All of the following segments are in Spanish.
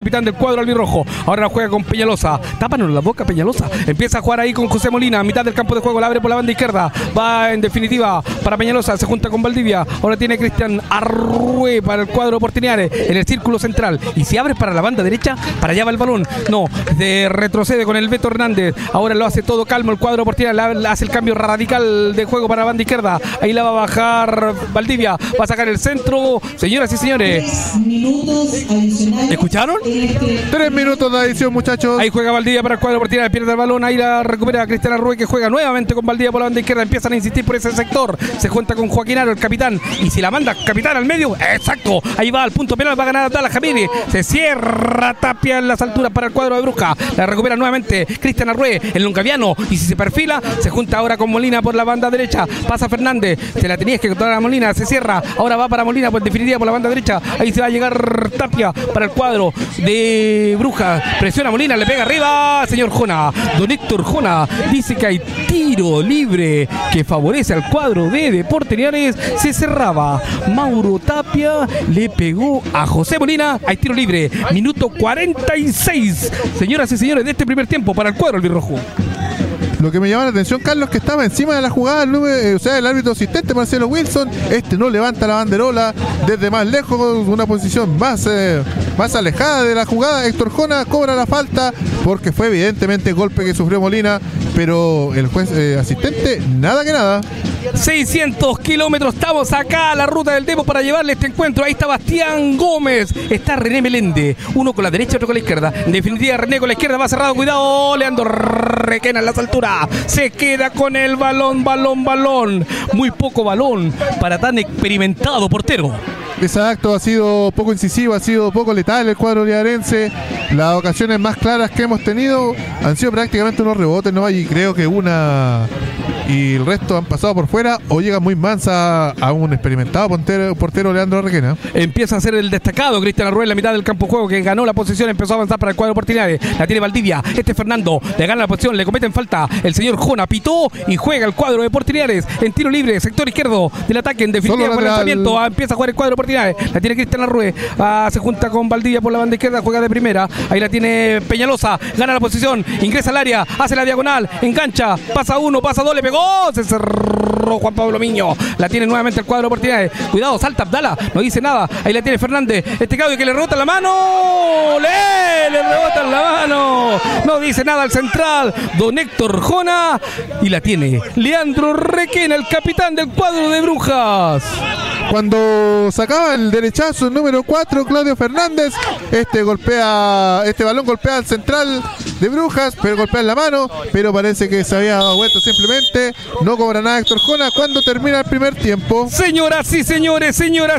capitán del cuadro albirrojo. Ahora la juega con Peñalosa. Tápanos la boca, Peñalosa. Empieza a jugar ahí con José Molina, a mitad del campo de juego, la abre por la banda izquierda. Va en definitiva para Peñalosa, se junta con Valdivia. Ahora tiene Cristian Arrué para el cuadro de Portinares en el círculo central. Y si abre para la banda derecha, para allá va el balón. No, retrocede con el Beto Hernández. Ahora lo hace todo calmo el cuadro de Portinares. Hace el cambio radical de juego para la banda izquierda. Ahí la va a bajar Valdivia. Va a sacar el centro. Señoras y señores, 3 minutos adicionales. ¿escucharon? 3 minutos de adición, muchachos. Ahí juega Valdivia para el cuadro de Portinares. Pierde el balón. Ahí la recupera Cristian Arrué, que juega nuevamente con Valdivia por la banda izquierda. Empiezan a insistir por ese sector. Se junta con Joaquín Aro, el capitán. Y si la manda capitán al medio, exacto. Ahí va al punto penal. Va a ganar Abdala Jamiri. Se cierra Tapia en las alturas para el cuadro de Bruja. La recupera nuevamente Cristian Arrué, el lungaviano. Y si se perfila, se junta ahora con Molina por la banda derecha. Pasa Fernández. Se la tenías que controlar a Molina. Se cierra. Ahora va para Molina, pues definitiva por la banda derecha. Ahí se va a llegar Tapia para el cuadro de Bruja. Presiona Molina, le pega arriba. Señor Jona, don Héctor Jona dice que hay tiro libre que favorece al cuadro de Deportes Linares. Se cerraba. Mauro Tapia le pegó a José Molina. Hay tiro libre. Minuto 46. Señoras y señores, de este primer tiempo para el cuadro albirrojo. Lo que me llama la atención, Carlos, que estaba encima de la jugada el árbitro asistente Marcelo Wilson. No levanta la banderola desde más lejos, con una posición más alejada de la jugada. Héctor Jona cobra la falta porque fue evidentemente el golpe que sufrió Molina, pero el juez asistente, nada que nada. 600 kilómetros, estamos acá a la ruta del Demo para llevarle este encuentro. Ahí está Bastián Gómez, está René Meléndez, uno con la derecha, otro con la izquierda. En definitiva, René con la izquierda va cerrado, cuidado, Leandro Requena en las alturas, se queda con el balón. Muy poco balón para tan experimentado portero. Exacto, ha sido poco incisivo, ha sido poco letal el cuadro linarense. Las ocasiones más claras que hemos tenido han sido prácticamente unos rebotes, ¿no? Y creo que una y el resto han pasado por fuera o llega muy mansa a un experimentado portero Leandro Requena. Empieza a ser el destacado Cristian Arrué en la mitad del campo de juego, que ganó la posición, empezó a avanzar para el cuadro Portinares. La tiene Valdivia, Fernando, le gana la posición, le cometen falta el señor Jona, pitó y juega el cuadro de Portinares en tiro libre, sector izquierdo del ataque, en definitiva por el lanzamiento. Empieza a jugar el cuadro Portinares, la tiene Cristian Arrué, se junta con Valdivia por la banda izquierda, juega de primera, ahí la tiene Peñalosa, gana la posición, ingresa al área, hace la diagonal, engancha, pasa uno, pasa dos, le pegó, se cerró Juan Pablo Miño, la tiene nuevamente el cuadro Portinares, cuidado, salta Abdala, no dice nada, ahí la tiene Fernández, Claudio que le rebota la mano, le rebota la mano, no dice nada al central, don Héctor Jona, y la tiene Leandro Requena, el capitán del cuadro de Brujas. Cuando sacaba el derechazo el número 4, Claudio Fernández, este balón golpea al central de Brujas, pero golpea en la mano, pero parece que se había dado vuelta simplemente, no cobra nada Héctor Jona cuando termina el primer tiempo. Señoras y señores,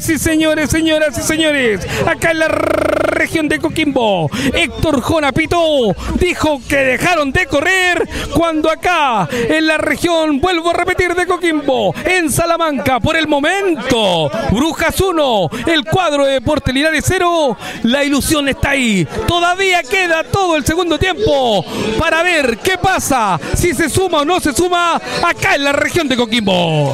acá en la región de Coquimbo, Héctor Jona pitó, dijo que dejaron de correr, cuando acá en la región, vuelvo a repetir, de Coquimbo, en Salamanca, por el momento, Brujas 1, el cuadro de Deportes Linares 0, la ilusión está ahí, todavía queda todo el segundo tiempo para ver qué pasa, si se suma o no se suma acá en la región de Coquimbo.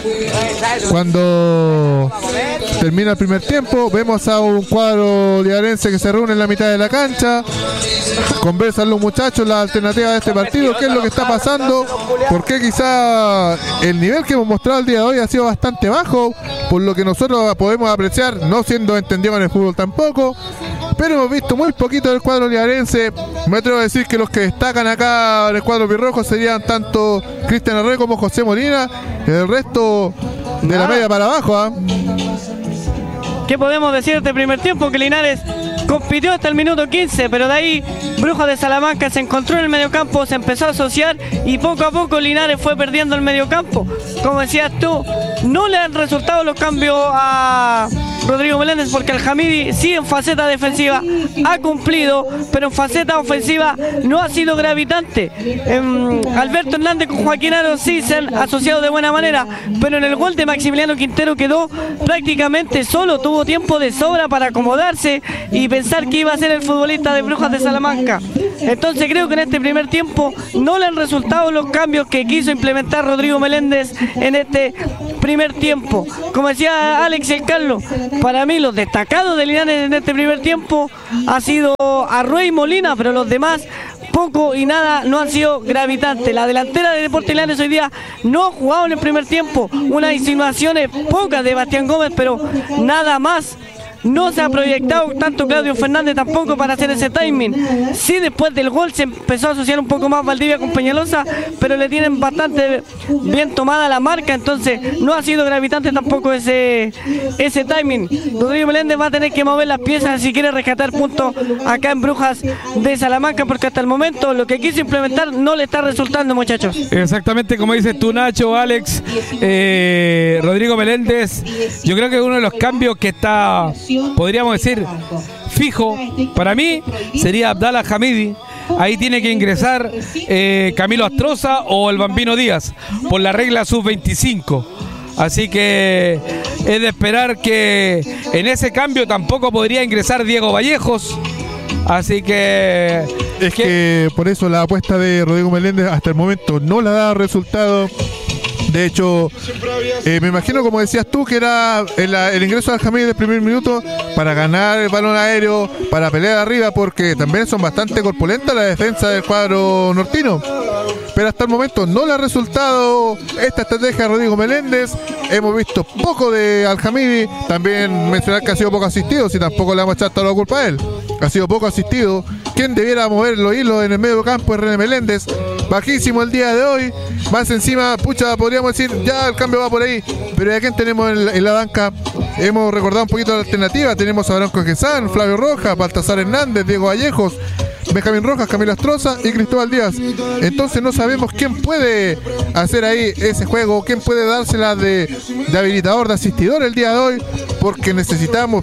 Cuando termina el primer tiempo, vemos a un cuadro linarense que se reúne en la mitad de la cancha, conversan los muchachos la alternativa de este partido, qué es lo que está pasando, porque quizá el nivel que hemos mostrado el día de hoy ha sido bastante bajo, por lo que nosotros podemos apreciar, no siendo entendidos en el fútbol tampoco, pero hemos visto muy poquito del cuadro linarense. Me atrevo a decir que los que destacan acá en el cuadro pirrojo serían tanto Cristian Arrué como José Molina, el resto de la media para abajo. ¿Qué podemos decir de este primer tiempo? Que Linares compitió hasta el minuto 15, pero de ahí Brujas de Salamanca se encontró en el mediocampo, se empezó a asociar y poco a poco Linares fue perdiendo el mediocampo. Como decías tú, no le han resultado los cambios a Rodrigo Meléndez, porque el Hamidi sí en faceta defensiva ha cumplido, pero en faceta ofensiva no ha sido gravitante. Alberto Hernández con Joaquín Aro sí se han asociado de buena manera, pero en el gol de Maximiliano Quintero quedó prácticamente solo, tuvo tiempo de sobra para acomodarse y pensar que iba a ser el futbolista de Brujas de Salamanca. Entonces creo que en este primer tiempo no le han resultado los cambios que quiso implementar Rodrigo Meléndez en este primer tiempo. Como decía Alex y el Carlos, para mí los destacados de Linares en este primer tiempo ha sido Arrué y Molina, pero los demás poco y nada no han sido gravitantes. La delantera de Deportes Linares hoy día no ha jugado en el primer tiempo. Unas insinuaciones pocas de Bastián Gómez, pero nada más. No se ha proyectado tanto Claudio Fernández tampoco para hacer ese timing. Sí, después del gol se empezó a asociar un poco más Valdivia con Peñalosa, pero le tienen bastante bien tomada la marca, entonces no ha sido gravitante tampoco ese timing. Rodrigo Meléndez va a tener que mover las piezas si quiere rescatar puntos acá en Brujas de Salamanca, porque hasta el momento lo que quiso implementar no le está resultando, muchachos. Exactamente como dices tú, Nacho, Alex, Rodrigo Meléndez, yo creo que uno de los cambios que está, podríamos decir, fijo, para mí, sería Abdallah Hamidi. Ahí tiene que ingresar Camilo Astroza o el Bambino Díaz, por la regla sub-25. Así que es de esperar que en ese cambio tampoco podría ingresar Diego Vallejos. Así que... Es que por eso la apuesta de Rodrigo Meléndez hasta el momento no le ha dado resultado. De hecho, me imagino, como decías tú, que era el ingreso de Al-Hamidi del primer minuto para ganar el balón aéreo, para pelear arriba, porque también son bastante corpulentas la defensa del cuadro nortino. Pero hasta el momento no le ha resultado esta estrategia de Rodrigo Meléndez. Hemos visto poco de Al-Hamidi. También mencionar que ha sido poco asistido, si tampoco le vamos a echar toda la culpa a él. Ha sido poco asistido. Quien debiera mover los hilos en el medio campo es René Meléndez. Bajísimo el día de hoy. Más encima, pucha, podríamos decir, ya el cambio va por ahí. Pero ¿a quién tenemos en la banca? Hemos recordado un poquito la alternativa. Tenemos a Branco Gesán, Flavio Rojas, Baltasar Hernández, Diego Vallejos, Benjamín Rojas, Camilo Astroza y Cristóbal Díaz. Entonces no sabemos quién puede hacer ahí ese juego, quién puede dársela de habilitador, de asistidor el día de hoy, porque necesitamos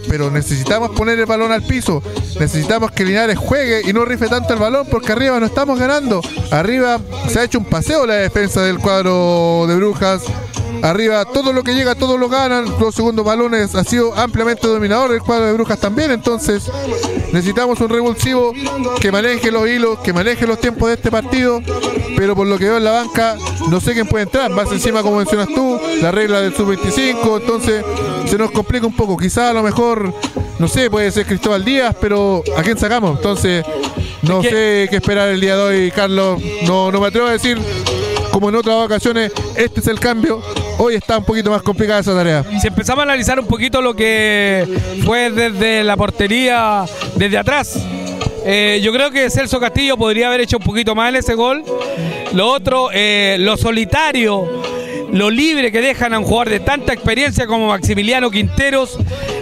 poner el balón al piso. Necesitamos que Linares juegue y no rife tanto el balón, porque arriba no estamos ganando. Arriba se ha hecho un paseo la defensa del cuadro de Brujas. Arriba todo lo que llega, todos lo ganan. Los segundos balones ha sido ampliamente dominador el cuadro de Brujas también. Entonces necesitamos un revulsivo que maneje los hilos, que maneje los tiempos de este partido. Pero por lo que veo en la banca, no sé quién puede entrar. Más encima, como mencionas tú, la regla del sub-25. Entonces se nos complica un poco. Quizá a lo mejor, no sé, puede ser Cristóbal Díaz, pero ¿a quién sacamos? Entonces no sé qué esperar el día de hoy, Carlos. No me atrevo a decir, como en otras ocasiones, este es el cambio. Hoy está un poquito más complicada esa tarea. Si empezamos a analizar un poquito lo que fue desde la portería, desde atrás, yo creo que Celso Castillo podría haber hecho un poquito más en ese gol. Lo otro, lo solitario, lo libre que dejan a un jugador de tanta experiencia como Maximiliano Quinteros.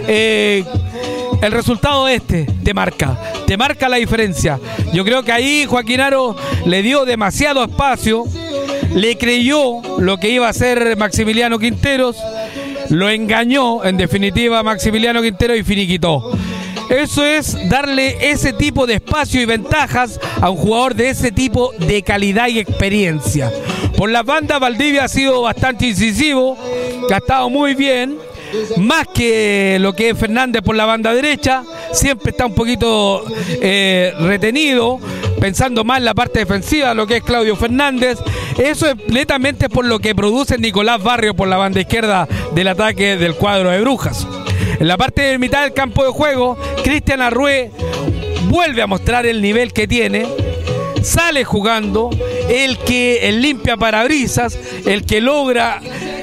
El resultado te marca la diferencia. Yo creo que ahí Joaquín Aro le dio demasiado espacio, le creyó lo que iba a hacer Maximiliano Quinteros, lo engañó en definitiva a Maximiliano Quinteros y finiquitó. Eso es darle ese tipo de espacio y ventajas a un jugador de ese tipo de calidad y experiencia. Por las bandas, Valdivia ha sido bastante incisivo, ha estado muy bien, más que lo que es Fernández por la banda derecha. Siempre está un poquito retenido, pensando más en la parte defensiva, lo que es Claudio Fernández. Eso es netamente por lo que produce Nicolás Barrio por la banda izquierda del ataque del cuadro de Brujas. En la parte de mitad del campo de juego, Cristian Arrué vuelve a mostrar el nivel que tiene, sale jugando, el limpia parabrisas, el que logra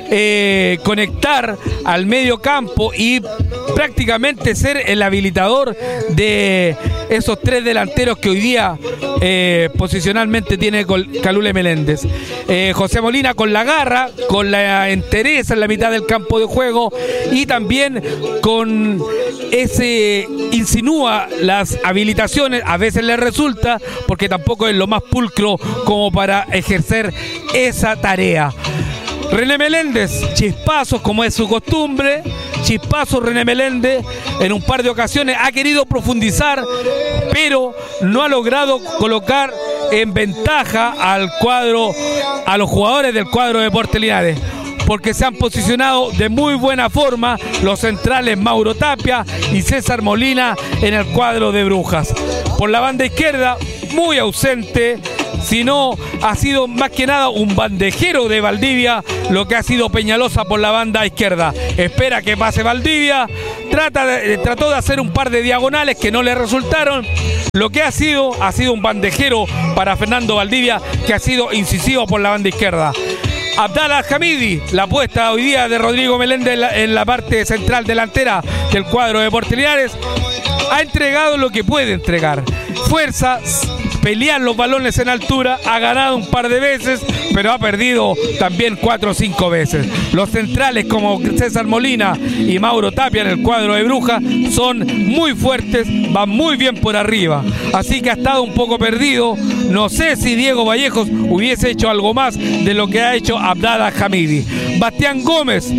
conectar al medio campo y prácticamente ser el habilitador de esos tres delanteros que hoy día posicionalmente tiene Calule Meléndez. José Molina con la garra, con la entereza en la mitad del campo de juego y también con ese insinúa las habilitaciones, a veces le resulta porque tampoco es lo más pulcro como para ejercer esa tarea. René Meléndez, chispazos como es su costumbre, chispazos René Meléndez, en un par de ocasiones ha querido profundizar, pero no ha logrado colocar en ventaja al cuadro, a los jugadores del cuadro de Deportes Linares, porque se han posicionado de muy buena forma los centrales Mauro Tapia y César Molina en el cuadro de Brujas. Por la banda izquierda, muy ausente sino ha sido más que nada un bandejero de Valdivia, lo que ha sido Peñalosa por la banda izquierda. Espera que pase Valdivia, trató de hacer un par de diagonales que no le resultaron. Lo que ha sido un bandejero para Fernando Valdivia, que ha sido incisivo por la banda izquierda. Abdallah Hamidi, la apuesta hoy día de Rodrigo Meléndez en la parte central delantera del cuadro de Deportes Linares, ha entregado lo que puede entregar. Fuerza, pelear los balones en altura, ha ganado un par de veces, pero ha perdido también 4 o 5 veces. Los centrales como César Molina y Mauro Tapia en el cuadro de Brujas son muy fuertes, van muy bien por arriba. Así que ha estado un poco perdido. No sé si Diego Vallejos hubiese hecho algo más de lo que ha hecho Abdallah Hamidi. Bastián Gómez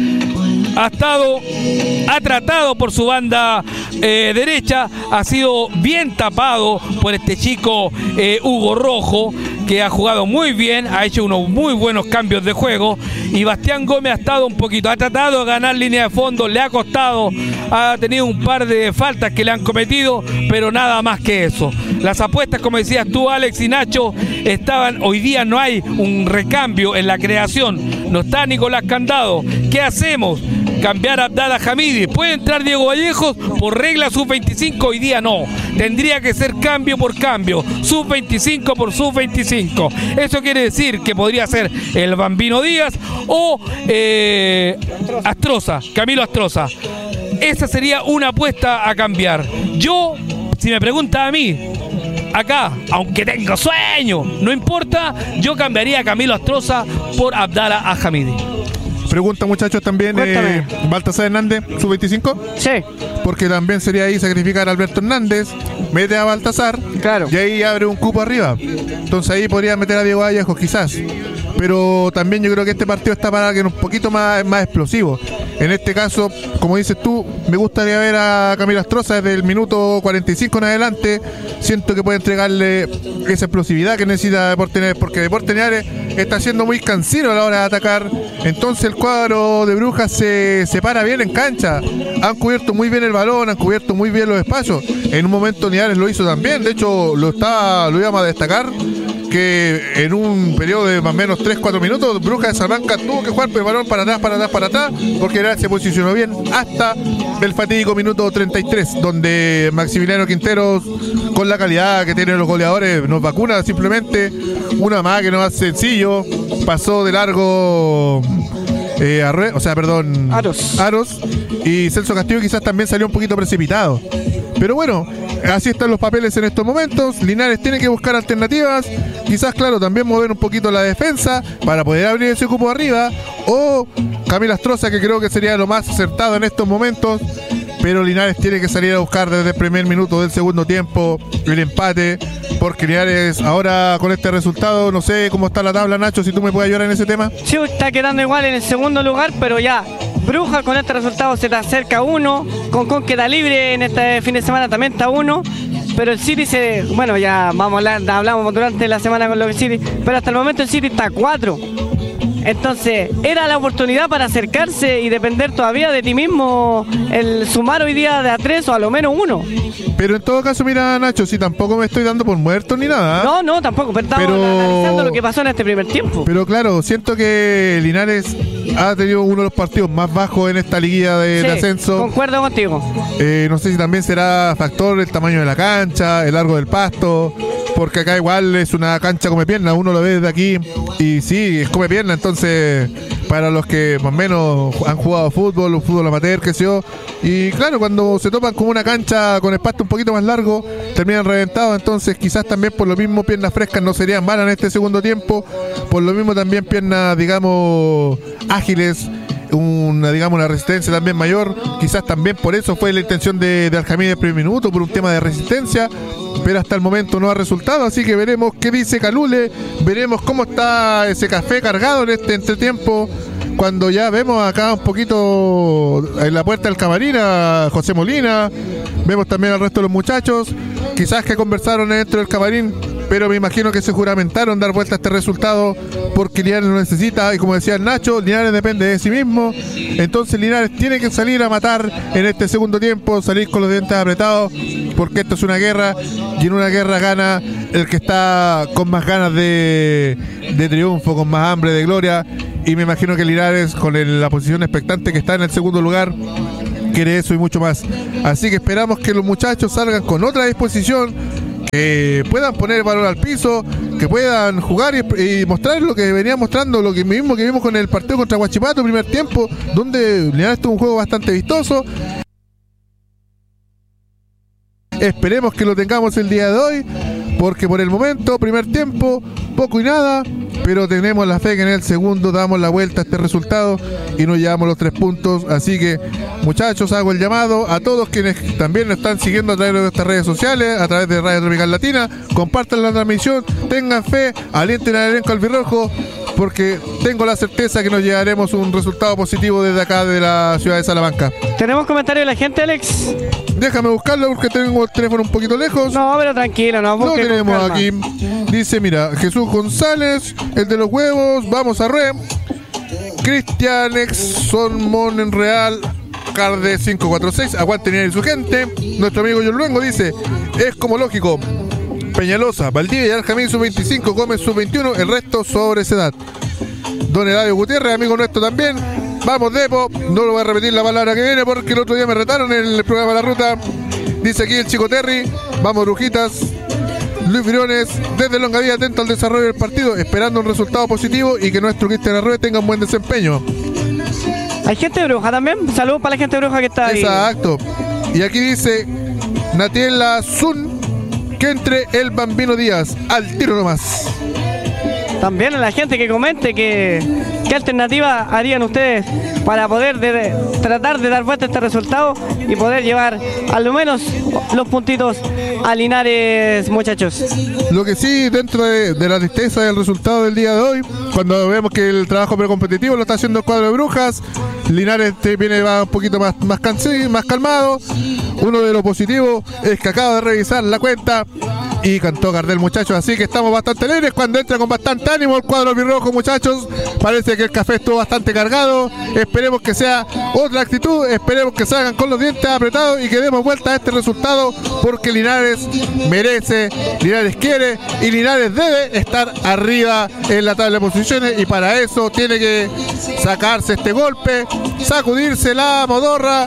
ha tratado por su banda derecha, ha sido bien tapado por este chico Hugo Rojo, que ha jugado muy bien, ha hecho unos muy buenos cambios de juego, y Bastián Gómez ha tratado de ganar línea de fondo, le ha costado, ha tenido un par de faltas que le han cometido, pero nada más que eso. Las apuestas, como decías tú, Alex y Nacho, hoy día no hay un recambio en la creación, no está Nicolás Candado. ¿Qué hacemos? Cambiar a Abdallah Hamidi. ¿Puede entrar Diego Vallejos? Por regla sub-25 hoy día no. Tendría que ser cambio por cambio, sub-25 por sub-25. Eso quiere decir que podría ser el Bambino Díaz o Camilo Astroza. Esa sería una apuesta a cambiar. Yo, si me pregunta a mí, acá, aunque tengo sueño, no importa, yo cambiaría a Camilo Astroza por Abdallah Hamidi. Pregunta, muchachos, también Baltasar Hernández, sub-25. Sí. Porque también sería ahí sacrificar a Alberto Hernández, mete a Baltasar, claro, y ahí abre un cupo arriba. Entonces ahí podría meter a Diego Vallejos quizás. Pero también yo creo que este partido está para que un poquito más explosivo. En este caso, como dices tú, me gustaría ver a Camilo Astroza desde el minuto 45 en adelante. Siento que puede entregarle esa explosividad que necesita Deportes Linares, porque Deportes Linares está siendo muy cansino a la hora de atacar. Entonces el cuadro de Brujas se para bien en cancha. Han cubierto muy bien el balón, han cubierto muy bien los espacios. En un momento Linares lo hizo también. De hecho, lo íbamos a destacar, que en un periodo de más o menos 3-4 minutos, Brujas de Salamanca tuvo que jugar el balón para atrás, porque Linares se posicionó bien hasta el fatídico minuto 33, donde Maximiliano Quinteros, con la calidad que tienen los goleadores, nos vacuna simplemente. Una más que no es sencillo, pasó de largo Aros, y Celso Castillo quizás también salió un poquito precipitado. Pero bueno, así están los papeles en estos momentos. Linares tiene que buscar alternativas. Quizás, claro, también mover un poquito la defensa para poder abrir ese cupo arriba. O Camilo Astroza, que creo que sería lo más acertado en estos momentos. Pero Linares tiene que salir a buscar desde el primer minuto del segundo tiempo el empate. Porque Linares ahora con este resultado, no sé cómo está la tabla, Nacho, si tú me puedes ayudar en ese tema. Sí, está quedando igual en el segundo lugar, pero ya Brujas con este resultado se te acerca a 1, Concón queda libre en este fin de semana, también está 1, pero el City ya hablamos durante la semana con los City, pero hasta el momento el City está a 4. Entonces, era la oportunidad para acercarse y depender todavía de ti mismo el sumar hoy día de a 3 o a lo menos 1. Pero en todo caso, mira, Nacho, si tampoco me estoy dando por muerto ni nada. No, tampoco, pero estamos analizando lo que pasó en este primer tiempo. Pero claro, siento que Linares ha tenido uno de los partidos más bajos en esta liguilla de ascenso. Concuerdo contigo. No sé si también será factor el tamaño de la cancha, el largo del pasto, porque acá igual es una cancha come pierna, uno lo ve desde aquí y sí, es come pierna. Entonces, para los que más o menos han jugado fútbol amateur, qué sé yo, y claro, cuando se topan con una cancha con el pasto un poquito más largo, terminan reventados. Entonces quizás también por lo mismo piernas frescas no serían malas en este segundo tiempo, por lo mismo también piernas, digamos, ágiles, una resistencia también mayor. Quizás también por eso fue la intención de Aljamí en el primer minuto, por un tema de resistencia, pero hasta el momento no ha resultado. Así que veremos qué dice Calule, veremos cómo está ese café cargado en este entretiempo, cuando ya vemos acá un poquito en la puerta del camarín a José Molina, vemos también al resto de los muchachos. quizás que conversaron dentro del camarín, pero me imagino que se juramentaron dar vuelta a este resultado porque Linares lo necesita, y como decía el Nacho, Linares depende de sí mismo. Entonces Linares tiene que salir a matar en este segundo tiempo, salir con los dientes apretados, porque esto es una guerra, y en una guerra gana el que está con más ganas de triunfo, con más hambre de gloria, y me imagino que Linares, con la posición expectante que está en el segundo lugar, quiere eso y mucho más. Así que esperamos que los muchachos salgan con otra disposición, que puedan poner valor al piso, que puedan jugar y mostrar lo que venía mostrando, lo que mismo que vimos con el partido contra Huachipato, primer tiempo, donde Linares tuvo un juego bastante vistoso. Esperemos que lo tengamos el día de hoy, porque por el momento, primer tiempo, poco y nada, pero tenemos la fe que en el segundo damos la vuelta a este resultado y nos llevamos los 3 puntos. Así que, muchachos, hago el llamado a todos quienes también nos están siguiendo a través de nuestras redes sociales, a través de Radio Tropical Latina, compartan la transmisión, tengan fe, alienten al elenco albirrojo, porque tengo la certeza que nos llevaremos un resultado positivo desde acá de la ciudad de Salamanca. ¿Tenemos comentarios de la gente, Alex? Déjame buscarlo porque tengo el teléfono un poquito lejos. No, pero tranquilo, no. Lo tenemos aquí. Dice, mira, Jesús González, el de los huevos, vamos a re. Cristian Exxon Monreal, Carde 546, aguante Linares y su gente. Nuestro amigo John Luengo dice, es como lógico. Peñalosa, Valdivia y Aljamín sub-25, Gómez sub-21, el resto sobre esa edad. Don Eladio Gutiérrez, amigo nuestro también. Vamos, Depo, no lo voy a repetir la palabra que viene porque el otro día me retaron en el programa La Ruta. Dice aquí el chico Terry, vamos Brujitas. Luis Briones, desde Longaví, atento al desarrollo del partido, esperando un resultado positivo y que nuestro Cristian Arrué tenga un buen desempeño. ¿Hay gente de Bruja también? Saludos para la gente de Bruja que está ahí. Exacto. Y aquí dice Natiela Zun, que entre el Bambino Díaz, al tiro nomás. También a la gente que comente qué alternativa harían ustedes para poder tratar de dar vuelta a este resultado y poder llevar al menos los puntitos a Linares, muchachos. Lo que sí, dentro de la tristeza del resultado del día de hoy, cuando vemos que el trabajo precompetitivo lo está haciendo el cuadro de Brujas, Linares va un poquito más calmado. Uno de los positivos es que acabo de revisar la cuenta y cantó Gardel, muchachos, así que estamos bastante alegres cuando entra con bastante ánimo el cuadro albirrojo, muchachos. Parece que el café estuvo bastante cargado. Esperemos que sea otra actitud, esperemos que salgan con los dientes apretados y que demos vuelta a este resultado, porque Linares merece, Linares quiere y Linares debe estar arriba en la tabla de posiciones, y para eso tiene que sacarse este golpe, sacudirse la modorra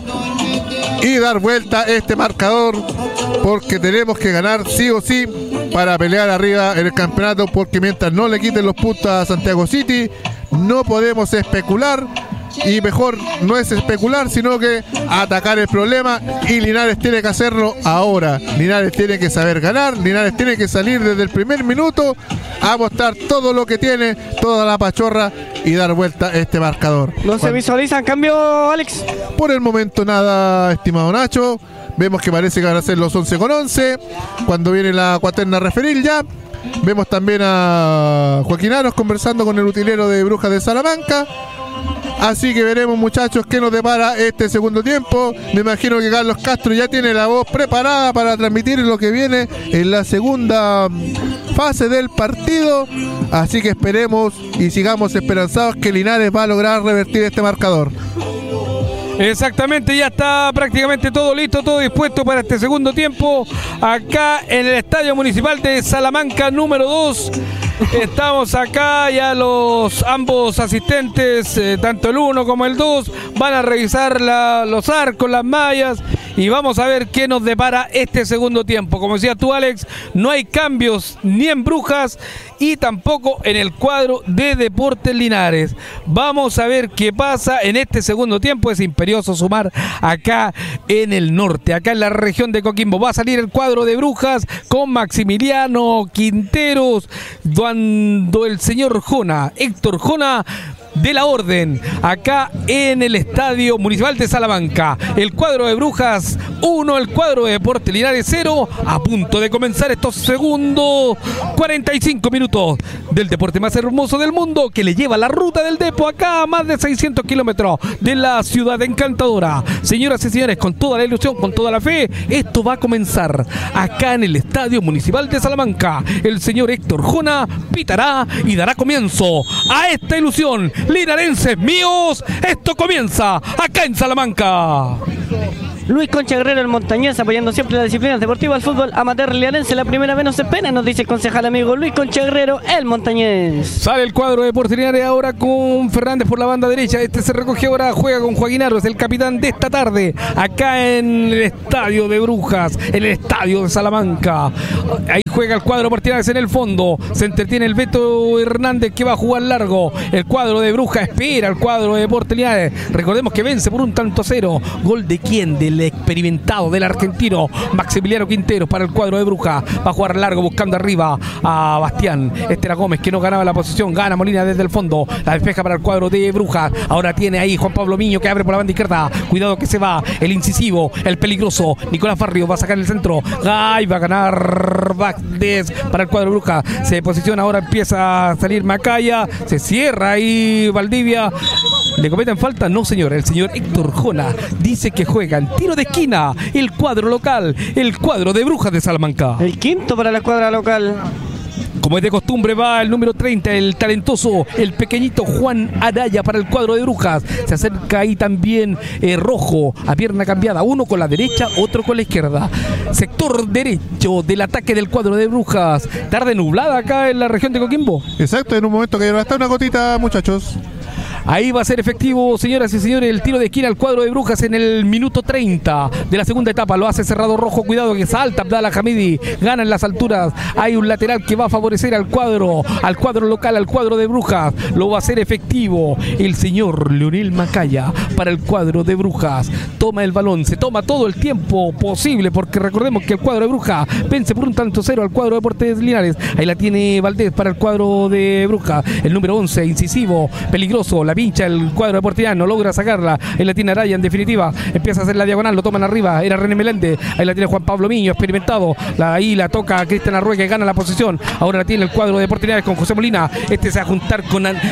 y dar vuelta a este marcador, porque tenemos que ganar sí o sí para pelear arriba en el campeonato, porque mientras no le quiten los puntos a Santiago City no podemos especular, y mejor no es especular sino que atacar el problema, y Linares tiene que hacerlo ahora. Linares tiene que saber ganar, Linares tiene que salir desde el primer minuto a mostrar todo lo que tiene, toda la pachorra, y dar vuelta a este marcador. ¿No se visualizan cambio, Alex? Por el momento nada, estimado Nacho. Vemos que parece que van a ser los 11 con 11 cuando viene la cuaterna referil ya. Vemos también a Joaquín Aros conversando con el utilero de Brujas de Salamanca. Así que veremos, muchachos, qué nos depara este segundo tiempo. Me imagino que Carlos Castro ya tiene la voz preparada para transmitir lo que viene en la segunda fase del partido. Así que esperemos y sigamos esperanzados que Linares va a lograr revertir este marcador. Exactamente, ya está prácticamente todo listo, todo dispuesto para este segundo tiempo acá en el Estadio Municipal de Salamanca número 2. Estamos acá, ya ambos asistentes, tanto el 1 como el 2, van a revisar los arcos, las mallas, y vamos a ver qué nos depara este segundo tiempo. Como decías tú, Alex, no hay cambios ni en Brujas y tampoco en el cuadro de Deportes Linares. Vamos a ver qué pasa en este segundo tiempo. Es imperioso sumar acá en el norte, acá en la región de Coquimbo. Va a salir el cuadro de Brujas con Maximiliano Quinteros, cuando el señor Jona, Héctor Jona, de la orden acá en el Estadio Municipal de Salamanca. El cuadro de Brujas 1, el cuadro de Deportes Linares 0. A punto de comenzar estos segundos 45 minutos del deporte más hermoso del mundo, que le lleva la ruta del Depo acá a más de 600 kilómetros de la ciudad encantadora. Señoras y señores, con toda la ilusión, con toda la fe, esto va a comenzar acá en el Estadio Municipal de Salamanca. El señor Héctor Jona pitará y dará comienzo a esta ilusión. Linarenses míos, esto comienza acá en Salamanca. Luis Concha Guerrero, el montañés, apoyando siempre las disciplinas deportivas, el fútbol amateur linarense. La primera vez no se pena, nos dice el concejal amigo Luis Concha Guerrero, el montañés. Sale el cuadro de Deportes Linares ahora con Fernández por la banda derecha. Este se recoge ahora, juega con Joaquín Aro, es el capitán de esta tarde, acá en el Estadio de Brujas, en el Estadio de Salamanca. Ahí juega el cuadro Portinares en el fondo. Se entretiene el Beto Hernández, que va a jugar largo. El cuadro de Brujas espera al cuadro de Deportes Linares. Recordemos que vence por 1-0. ¿Gol de quién? Del experimentado, del argentino Maximiliano Quintero para el cuadro de Brujas. Va a jugar largo buscando arriba a Bastián. Este era Gómez, que no ganaba la posición. Gana Molina desde el fondo. La despeja para el cuadro de Brujas. Ahora tiene ahí Juan Pablo Miño, que abre por la banda izquierda. Cuidado que se va el incisivo, el peligroso Nicolás Barrio. Va a sacar el centro. Ay, va a ganar Valdés para el cuadro de Brujas. Se posiciona ahora, empieza a salir Macaya. Se cierra ahí Valdivia. ¿Le cometen falta? No, señor. El señor Héctor Jona dice que juega en tiro de esquina el cuadro local, el cuadro de Brujas de Salamanca. El quinto para la escuadra local. Como es de costumbre, va el número 30, el talentoso, el pequeñito Juan Araya para el cuadro de Brujas. Se acerca ahí también Rojo, a pierna cambiada, uno con la derecha, otro con la izquierda. Sector derecho del ataque del cuadro de Brujas. Tarde nublada acá en la región de Coquimbo. Exacto, en un momento que va a estar una gotita, muchachos. Ahí va a ser efectivo, señoras y señores, el tiro de esquina al cuadro de Brujas en el minuto 30 de la segunda etapa. Lo hace cerrado Rojo, cuidado que salta Abdallah Hamidi, gana en las alturas. Hay un lateral que va a favorecer al cuadro local, al cuadro de Brujas. Lo va a hacer efectivo el señor Leonel Macaya para el cuadro de Brujas. Toma el balón, se toma todo el tiempo posible, porque recordemos que el cuadro de Brujas vence por 1-0 al cuadro de Deportes Linares. Ahí la tiene Valdés para el cuadro de Brujas. El número 11, incisivo, peligroso, la pincha el cuadro deportivo, no logra sacarla. Ahí la tiene Araya, en definitiva empieza a hacer la diagonal, lo toman arriba, era René Meléndez. Ahí la tiene Juan Pablo Miño, experimentado. Ahí la toca Cristian Arrué, que gana la posición. Ahora la tiene el cuadro de Deportes con José Molina. Este se va a juntar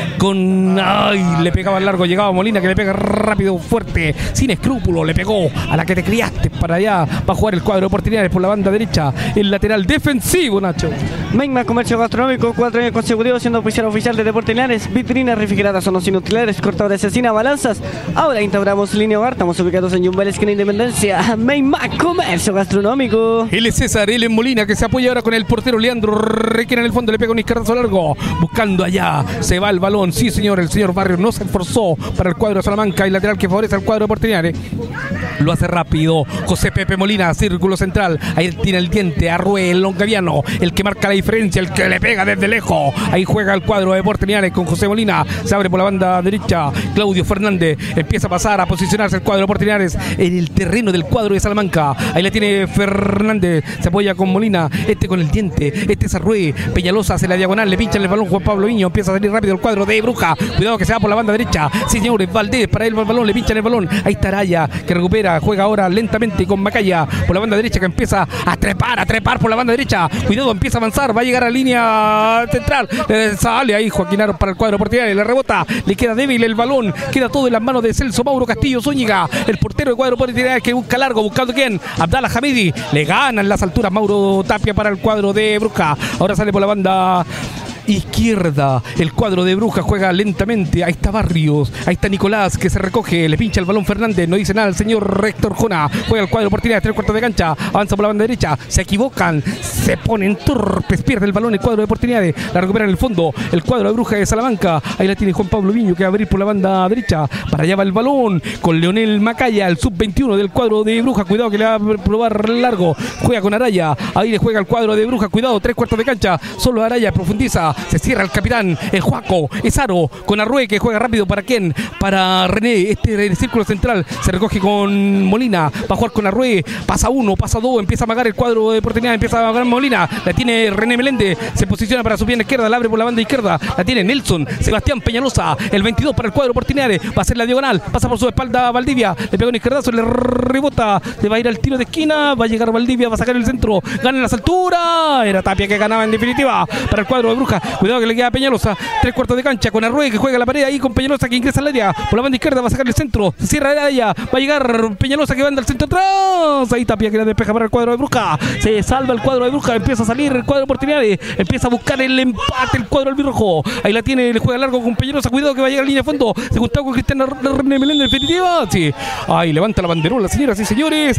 con ay, le pegaba largo, llegaba Molina, que le pega rápido, fuerte, sin escrúpulo, le pegó a la que te criaste para allá. Va a jugar el cuadro de Deportes por la banda derecha, el lateral defensivo, Nacho. Megma Comercio Gastronómico, 4 años consecutivos siendo oficial de Deportes Linares. Vitrinas refrigeradas, zonas inutilares, cortadores de cecina, balanzas. Ahora instauramos línea hogar, estamos ubicados en Yumbel, esquina Independencia. Megma Comercio Gastronómico. Él es César, él es Molina, que se apoya ahora con el portero Leandro Requena en el fondo, le pega un izquierdazo largo, buscando allá, se va el balón. Sí, señor, el señor Barrio no se esforzó para el cuadro de Salamanca, y lateral que favorece al cuadro de Deportes. Lo hace rápido José Pepe Molina, círculo central. Ahí tiene el diente, Arrué, el longaviano, el que marca la diferencia, el que le pega desde lejos. Ahí juega el cuadro de Deportes Linares con José Molina. Se abre por la banda derecha Claudio Fernández. Empieza a pasar, a posicionarse el cuadro de Deportes Linares en el terreno del cuadro de Salamanca. Ahí la tiene Fernández. Se apoya con Molina. Este con el diente. Este es Arrué. Peñalosa hace la diagonal. Le pincha el balón Juan Pablo Viño. Empieza a salir rápido el cuadro de Bruja. Cuidado que se va por la banda derecha. Sí, señores. Valdés para él el balón. Le pinchan el balón. Ahí está Araya, que recupera. Juega ahora lentamente con Macaya por la banda derecha, que empieza a trepar por la banda derecha. Cuidado, empieza a avanzar. Va a llegar a línea central. Sale ahí Joaquín Aro para el cuadro portero. Le rebota. Le queda débil el balón. Queda todo en las manos de Celso Mauro Castillo Zúñiga, el portero del cuadro portero, que busca largo, buscando quién. Abdallah Hamidi. Le gana en las alturas Mauro Tapia para el cuadro de Bruja. Ahora sale por la banda izquierda el cuadro de Brujas, juega lentamente. Ahí está Barrios, ahí está Nicolás, que se recoge, le pincha el balón Fernández, no dice nada el señor Héctor Jona. Juega el cuadro por tirar 3/4 de cancha, avanza por la banda derecha, se equivocan, se ponen torpes, pierde el balón el cuadro de oportunidades, la recupera en el fondo el cuadro de Brujas de Salamanca. Ahí la tiene Juan Pablo Viño, que va a abrir por la banda derecha, para allá va el balón con Leonel Macaya, el sub-21 del cuadro de Brujas. Cuidado que le va a probar largo, juega con Araya, ahí le juega el cuadro de Brujas, cuidado, 3/4 de cancha, solo Araya profundiza, Bruja. Se cierra el capitán, el Juaco, es Aro, con Arrué que juega rápido. ¿Para quién? Para René, este círculo central. Se recoge con Molina, va a jugar con Arrué. Pasa uno, pasa dos, empieza a amagar el cuadro de oportunidad, empieza a amagar Molina. La tiene René Meléndez, se posiciona para su pierna izquierda, la abre por la banda izquierda. La tiene Nelson, Sebastián Peñalosa, el 22 para el cuadro de oportunidades. Va a ser la diagonal, pasa por su espalda Valdivia. Le pega un izquierdazo, le rebota. Le va a ir al tiro de esquina, va a llegar Valdivia, va a sacar el centro. Gana en las alturas. Era Tapia que ganaba en definitiva para el cuadro de Bruja. Cuidado que le queda a Peñalosa. 3/4 de cancha con Arrué que juega la pared ahí con Peñalosa que ingresa al área. Por la banda izquierda va a sacar el centro. Se cierra el área. Va a llegar Peñalosa que va al centro atrás. Ahí Tapia que la despeja para el cuadro de Bruja. Se salva el cuadro de Bruja. Empieza a salir el cuadro de oportunidades. Empieza a buscar el empate el cuadro albirrojo. Ahí la tiene, le juega largo con Peñalosa. Cuidado que va a llegar a línea de fondo. Se juntaba con Cristiana René Meléndez en definitiva. Sí. Ahí levanta la banderola, señoras y señores.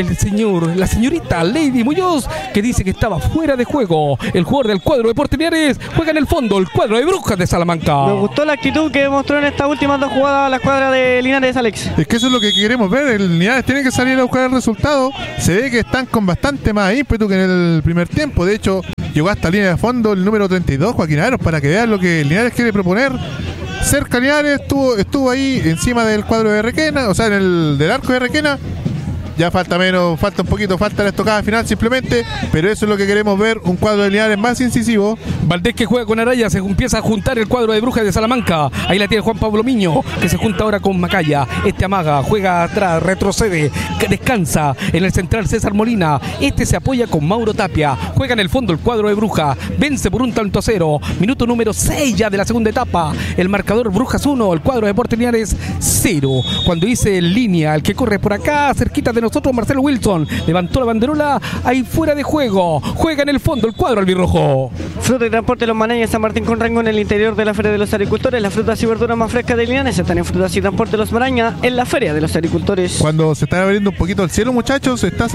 La señorita Lady Muñoz que dice que estaba fuera de juego. El jugador del cuadro de oportunidades juega en el fondo. El cuadro de Brujas de Salamanca. Me gustó la actitud que demostró en estas últimas dos jugadas la escuadra de Linares, Alex. Es que eso es lo que queremos ver. El Linares tiene que salir a buscar el resultado. Se ve que están con bastante más ímpetu que en el primer tiempo. De hecho, llegó hasta línea de fondo el número 32, Joaquín Aros, para que vean lo que el Linares quiere proponer. Cerca Linares estuvo ahí encima del cuadro de Requena, o sea, del arco de Requena. Ya falta un poquito, falta la estocada final simplemente, pero eso es lo que queremos ver, un cuadro de Linares más incisivo. Valdés que juega con Araya, se empieza a juntar el cuadro de Brujas de Salamanca. Ahí la tiene Juan Pablo Miño, que se junta ahora con Macaya. Este amaga, juega atrás, retrocede, descansa en el central César Molina. Este se apoya con Mauro Tapia. Juega en el fondo el cuadro de Brujas, vence por 1-0. Minuto número 6 ya de la segunda etapa. El marcador Brujas 1, el cuadro de Deportes Linares 0. Cuando dice en línea, el que corre por acá, cerquita de nosotros, Marcelo Wilson, levantó la banderola, ahí fuera de juego, juega en el fondo el cuadro albirrojo. Fruta y transporte Los Manañas San Martín con Rango en el interior de la Feria de los Agricultores. Las frutas y verduras más frescas de Linares están en Frutas y Transporte Los Marañas en la Feria de los Agricultores. Cuando se está abriendo un poquito el cielo, muchachos, está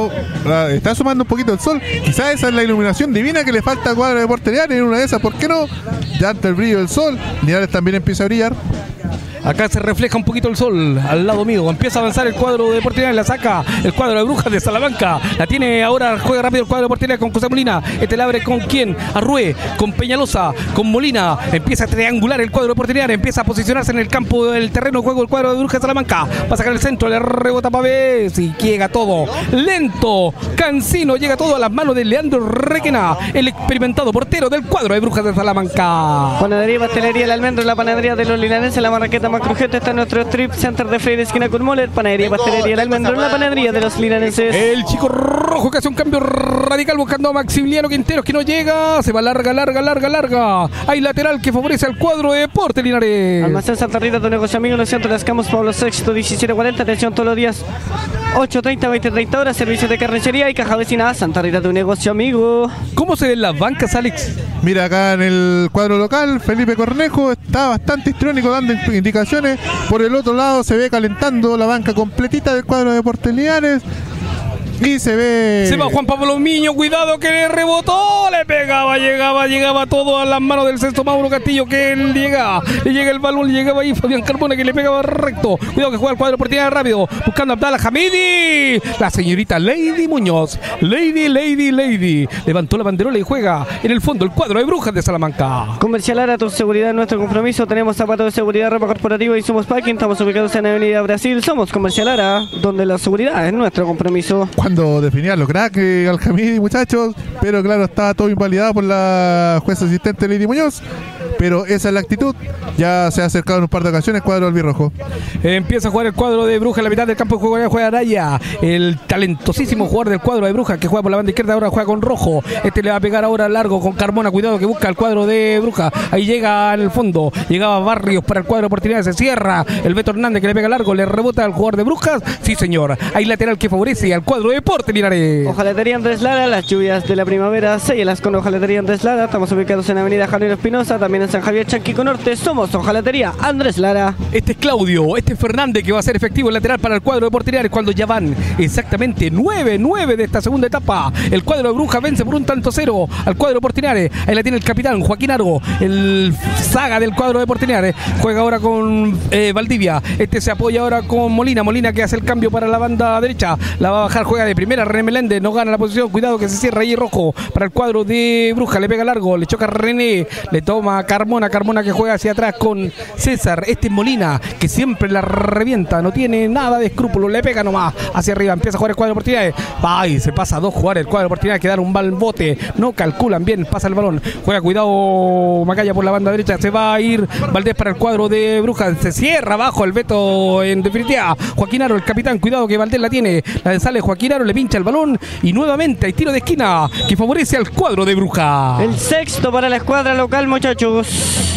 asomando un poquito el sol. Quizás esa es la iluminación divina que le falta al cuadro de Deportes Linares. En una de esas, ¿por qué no? Ya ante el brillo del sol, Linares también empieza a brillar. Acá se refleja un poquito el sol al lado mío. Empieza a avanzar el cuadro de Deportes Linares. La saca el cuadro de Brujas de Salamanca. La tiene ahora, juega rápido el cuadro de Deportes Linares con José Molina. Este la abre con quién? Arrué, con Peñalosa, con Molina. Empieza a triangular el cuadro de Deportes Linares. Empieza a posicionarse en el campo del terreno de juego el cuadro de Brujas de Salamanca. Va a sacar el centro, le rebota Pavés y llega todo. Lento, cansino, llega todo a las manos de Leandro Requena, el experimentado portero del cuadro de Brujas de Salamanca. Panadería y pastelería El Almendro, la panadería de los linarenses, la marraqueta más crujiente está en nuestro strip center de Freire esquina con Moller. Panadería y pastelería El Almendro, la panadería de los linarenses. El chico rojo que hace un cambio radical buscando a Maximiliano Quinteros que no llega, se va larga. Hay lateral que favorece al cuadro de Deportes Linares. Almacén Santa Rita, tu negocio amigo, lo siento, las Campos Pablo VI 1740, atención todos los días 8:30, 20:30 horas, servicios de carnicería y caja vecina Santa Rita, tu negocio amigo. ¿Cómo se ven las bancas, Alex? Mira, acá en el cuadro local, Felipe Cornejo está bastante histrónico dando indicaciones. Por el otro lado se ve calentando la banca completita del cuadro de Deportes Linares. Y se ve... Se va Juan Pablo Miño, cuidado que le rebotó, le pegaba, llegaba todo a las manos del sexto Mauro Castillo, que él le llega el balón, le llegaba ahí Fabián Carbona que le pegaba recto. Cuidado que juega el cuadro de oportunidad rápido, buscando a Abdala Hamidi. La señorita Lady Muñoz, Lady, levantó la banderola y juega en el fondo el cuadro de Brujas de Salamanca. Comercial Ara, tu seguridad es nuestro compromiso. Tenemos zapatos de seguridad, ropa corporativa y somos packing. Estamos ubicados en Avenida Brasil. Somos Comercial Ara, donde la seguridad es nuestro compromiso. Cuando definía los cracks al Hamidi, muchachos, pero claro, estaba todo invalidado por la jueza asistente Lady Muñoz. Pero esa es la actitud. Ya se ha acercado en un par de ocasiones el cuadro albirrojo. Empieza a jugar el cuadro de Brujas en la mitad del campo de juego. Juega Araya, el talentosísimo jugador del cuadro de Brujas que juega por la banda izquierda. Ahora juega con Rojo. Este le va a pegar ahora largo con Carmona. Cuidado que busca el cuadro de Brujas. Ahí llega al fondo. Llegaba Barrios para el cuadro de oportunidades. Se cierra el Beto Hernández que le pega largo. Le rebota al jugador de Brujas. Sí, señor. Hay lateral que favorece al cuadro de Deportes Linares. Hojalatería Andrés Lara. Las lluvias de la primavera. Séllelas con Hojalatería Andrés Lara. Estamos ubicados en Avenida Javier Espinosa. También en San Javier Chanquico Norte. Somos Hojalatería Andrés Lara. Este es Claudio, este es Fernández, que va a ser efectivo el lateral para el cuadro de Portinares cuando ya van exactamente 9 de esta segunda etapa. El cuadro de Brujas vence por 1-0 al cuadro de Portinares. Ahí la tiene el capitán Joaquín Argo, el saga del cuadro de Portinares. Juega ahora con Valdivia. Este se apoya ahora con Molina que hace el cambio para la banda derecha. La va a bajar, juega de primera René Meléndez, no gana la posición. Cuidado que se cierra ahí rojo para el cuadro de Brujas. Le pega largo, le choca René, le toma Carmona que juega hacia atrás con César. Este es Molina, que siempre la revienta, no tiene nada de escrúpulos, le pega nomás hacia arriba. Empieza a jugar el cuadro de Portinares. Ay, se pasa a 2 jugadores el cuadro de Portinares, que dan un balbote, no calculan bien, pasa el balón. Juega, cuidado Macaya por la banda derecha, se va a ir Valdés para el cuadro de Brujas. Se cierra abajo el Beto en definitiva. Joaquín Aro, el capitán, cuidado que Valdés la tiene. La sale Joaquín Aro, le pincha el balón y nuevamente hay tiro de esquina que favorece al cuadro de Brujas. El sexto para la escuadra local, muchachos.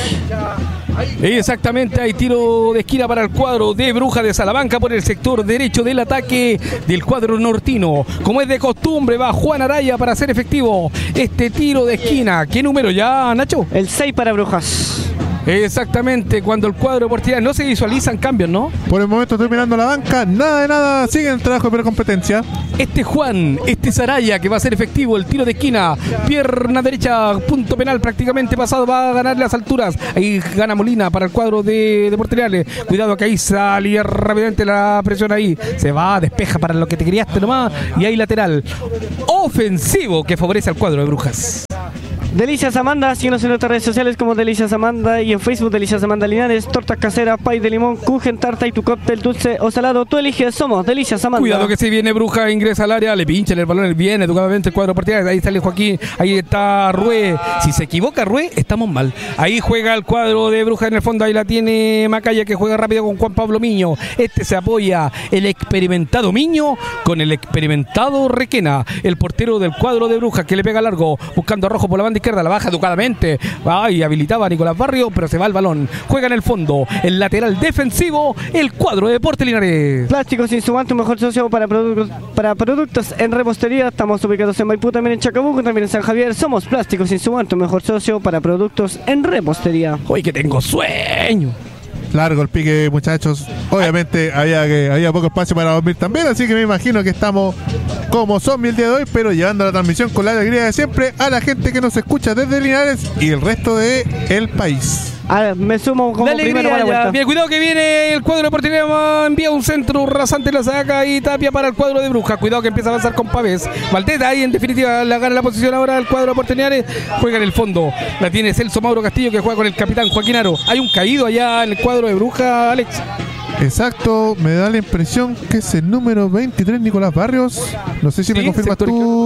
Exactamente, hay tiro de esquina para el cuadro de Brujas de Salamanca por el sector derecho del ataque del cuadro nortino. Como es de costumbre, va Juan Araya para hacer efectivo este tiro de esquina. ¿Qué número ya, Nacho? El 6 para Brujas. Exactamente, cuando el cuadro de Portinares no se visualizan cambios, ¿no? Por el momento estoy mirando la banca, nada de nada, sigue el trabajo de precompetencia. Este Juan, este Saraya, que va a ser efectivo el tiro de esquina, pierna derecha, punto penal prácticamente pasado, va a ganar las alturas. Ahí gana Molina para el cuadro de Portinares. Cuidado que ahí salía rápidamente la presión ahí. Se va, despeja para lo que te criaste nomás. Y ahí lateral ofensivo que favorece al cuadro de Brujas. Delicias Amanda, síguenos en nuestras redes sociales como Delicias Amanda y en Facebook Delicias Amanda Linares, tortas caseras, pay de limón, kuchen, tarta y tu cóctel dulce o salado, tú eliges, somos Delicias Amanda. Cuidado que si viene Bruja, ingresa al área, le pinchan el balón, viene educadamente el cuadro Portinares, ahí sale Joaquín, ahí está Rué, si se equivoca Rué, estamos mal. Ahí juega el cuadro de Bruja en el fondo, ahí la tiene Macaya que juega rápido con Juan Pablo Miño, este se apoya el experimentado Miño con el experimentado Requena, el portero del cuadro de Bruja que le pega largo, buscando a Rojo por la banda izquierda, la baja educadamente, ay, habilitaba a Nicolás Barrio, pero se va el balón, juega en el fondo, el lateral defensivo, el cuadro de Deportes Linares. Plásticos Insuman, tu mejor socio para productos en repostería. Estamos ubicados en Maipú, también en Chacabuco, también en San Javier. Somos Plásticos Insuman, tu mejor socio para productos en repostería. Hoy que tengo sueño. Largo el pique, muchachos. Obviamente había poco espacio para dormir también, así que me imagino que estamos como zombie el día de hoy, pero llevando la transmisión con la alegría de siempre a la gente que nos escucha desde Linares y el resto del país. A ver, me sumo como primero para la vuelta. Bien, cuidado que viene el cuadro de Portinares, envía un centro rasante, la saca y Tapia para el cuadro de Brujas. Cuidado que empieza a avanzar con Pavés. Valdés ahí en definitiva la gana la posición ahora el cuadro de Portinares. Juega en el fondo. La tiene Celso Mauro Castillo que juega con el capitán Joaquín Aro. Hay un caído allá en el cuadro de Brujas, Alex. Exacto, me da la impresión que es el número 23, Nicolás Barrios. No sé si me confirmas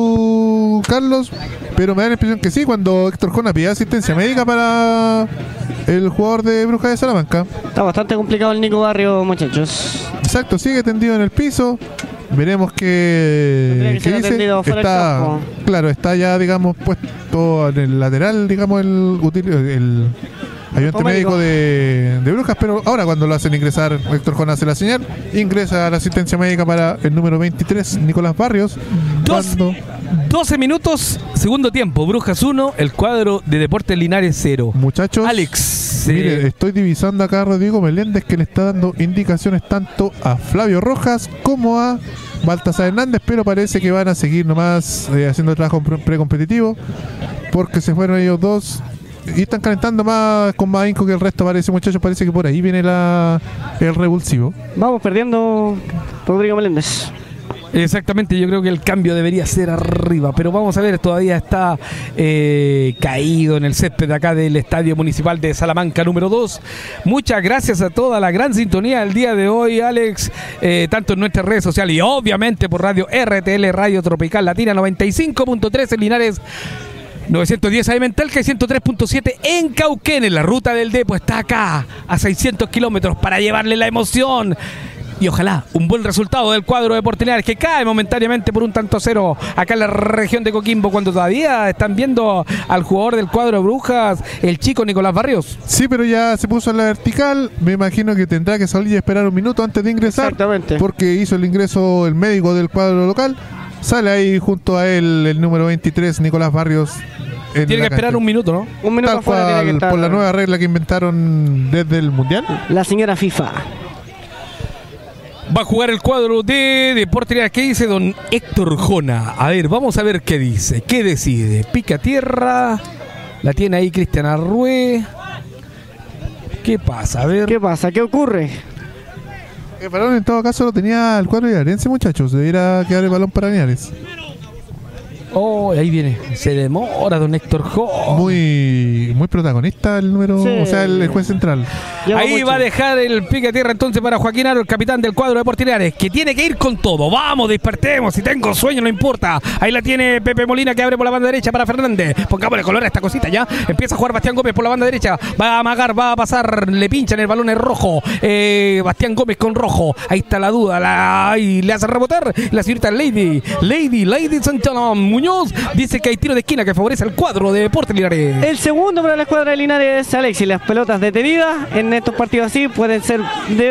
tú, Carlos, pero me da la impresión que sí, cuando Héctor Jona pide asistencia médica para el jugador de Brujas de Salamanca. Está bastante complicado el Nico Barrio, muchachos. Exacto, sigue tendido en el piso. Veremos qué dice. Está, claro, está ya, digamos, puesto en el lateral, digamos, el ayudante médico de Brujas, pero ahora cuando lo hacen ingresar, Héctor Jonas hace la señal, ingresa a la asistencia médica para el número 23, Nicolás Barrios. 12 minutos, segundo tiempo, Brujas 1, el cuadro de Deportes Linares 0. Muchachos, Alex, mire, estoy divisando acá a Rodrigo Meléndez que le está dando indicaciones tanto a Flavio Rojas como a Baltasar Hernández, pero parece que van a seguir nomás haciendo trabajo precompetitivo porque se fueron ellos dos. Y están calentando más con más ahínco que el resto, parece, muchachos. Parece que por ahí viene el revulsivo. Vamos perdiendo Rodrigo Meléndez. Exactamente, yo creo que el cambio debería ser arriba, pero vamos a ver, todavía está caído en el césped de acá del Estadio Municipal de Salamanca número 2. Muchas gracias a toda la gran sintonía del día de hoy, Alex, tanto en nuestras redes sociales y obviamente por Radio RTL, Radio Tropical Latina 95.3 en Linares, 910 AM en Talca y 103.7 en Cauquén. En la ruta del Depo está acá a 600 kilómetros para llevarle la emoción y ojalá un buen resultado del cuadro de Portinares, que cae momentáneamente por 1-0 acá en la región de Coquimbo, cuando todavía están viendo al jugador del cuadro de Brujas, el chico Nicolás Barrios. Sí, pero ya se puso en la vertical. Me imagino que tendrá que salir y esperar un minuto antes de ingresar. Exactamente. Porque hizo el ingreso el médico del cuadro local. Sale ahí junto a él el número 23, Nicolás Barrios, en Tiene la que esperar cancha. un minuto, ¿no? Un minuto Tal afuera tiene que cual, estar. por la nueva regla que inventaron desde el Mundial. La señora FIFA. Va a jugar el cuadro de Deportes Linares. ¿Qué dice don Héctor Jona? A ver, vamos a ver qué dice. ¿Qué decide? Pica tierra. La tiene ahí Cristian Arrué. ¿Qué pasa? A ver. ¿Qué pasa? ¿Qué ocurre? El balón en todo caso lo tenía el cuadro linarense, muchachos. Debería quedar el balón para Linares. Oh, ahí viene. Se demora don Héctor Jona. Muy protagonista el número, Sí. o sea, el juez central. Lleva Ahí mucho. va a dejar el pique a tierra entonces para Joaquín Aro, el capitán del cuadro de Deportes Linares, que tiene que ir con todo. Vamos, despertemos. Si tengo sueño, no importa. Ahí la tiene Pepe Molina, que abre por la banda derecha para Fernández. Pongámosle color a esta cosita ya. Empieza a jugar Bastián Gómez por la banda derecha. Va a amagar, va a pasar. Le pinchan el balón es rojo. Bastián Gómez con rojo. Ahí está la duda. Ahí le hace rebotar. La señorita Lady Sanchana Muñoz dice que hay tiro de esquina que favorece al cuadro de Deportes Linares. El segundo para la escuadra de Linares, Alexis. Las pelotas detenidas en estos partidos así pueden ser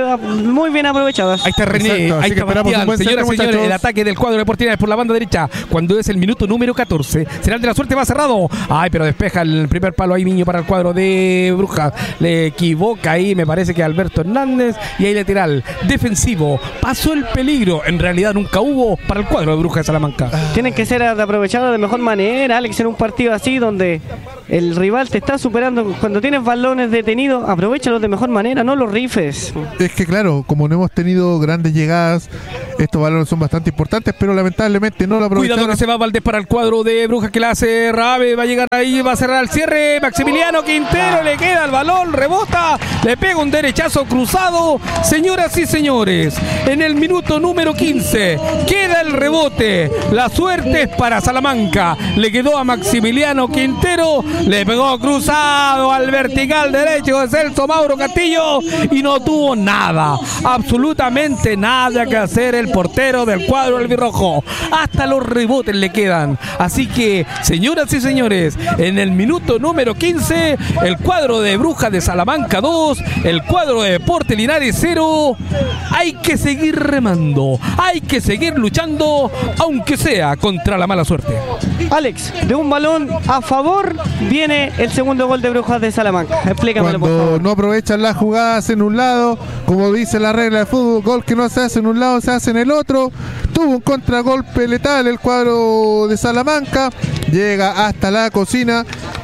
muy bien aprovechadas. Ahí está René, Exacto, así ahí que está esperamos un Bastián. buen Señoras y centro, señores, muchachos. el ataque del cuadro de Deportes Linares por la banda derecha, cuando es el minuto número 14. Será el de la suerte, va cerrado. Ay, pero despeja el primer palo ahí Miño para el cuadro de Brujas. Le equivoca ahí, me parece que Alberto Hernández. Y ahí lateral, defensivo. Pasó el peligro. En realidad nunca hubo para el cuadro de Brujas de Salamanca. Tienen que ser aprovechados de mejor manera, Alex, en un partido así donde el rival te está superando. Cuando tienes balones detenidos, aprovéchalos de mejor manera, no los rifes. Es que claro, como no hemos tenido grandes llegadas, estos balones son bastante importantes, pero lamentablemente no lo aprovecharon. Cuidado que se va Valdés para el cuadro de Brujas, que la hace Rabe, va a llegar ahí, va a cerrar el cierre. Maximiliano Quintero, le queda el balón, rebota, le pega un derechazo cruzado. Señoras y señores, en el minuto número 15 queda el rebote. La suerte es para Salamanca. Le quedó a Maximiliano Quintero, le pegó cruzado al vertical derecho de Celso Mauro Castillo y no tuvo nada, absolutamente nada que hacer el portero del cuadro albirrojo. Hasta los rebotes le quedan. Así que, señoras y señores, en el minuto número 15, el cuadro de Brujas de Salamanca 2, el cuadro de Deportes Linares 0. Hay que seguir remando, hay que seguir luchando, aunque sea contra la mala suerte. Alex, de un balón a favor viene el segundo gol de Brujas de Salamanca. Explícamelo, por Cuando favor. no aprovechan las jugadas en un lado, como dice la regla de fútbol, gol que no se hace en un lado se hace en el otro. Tuvo un contragolpe letal el cuadro de Salamanca, llega hasta la cocina.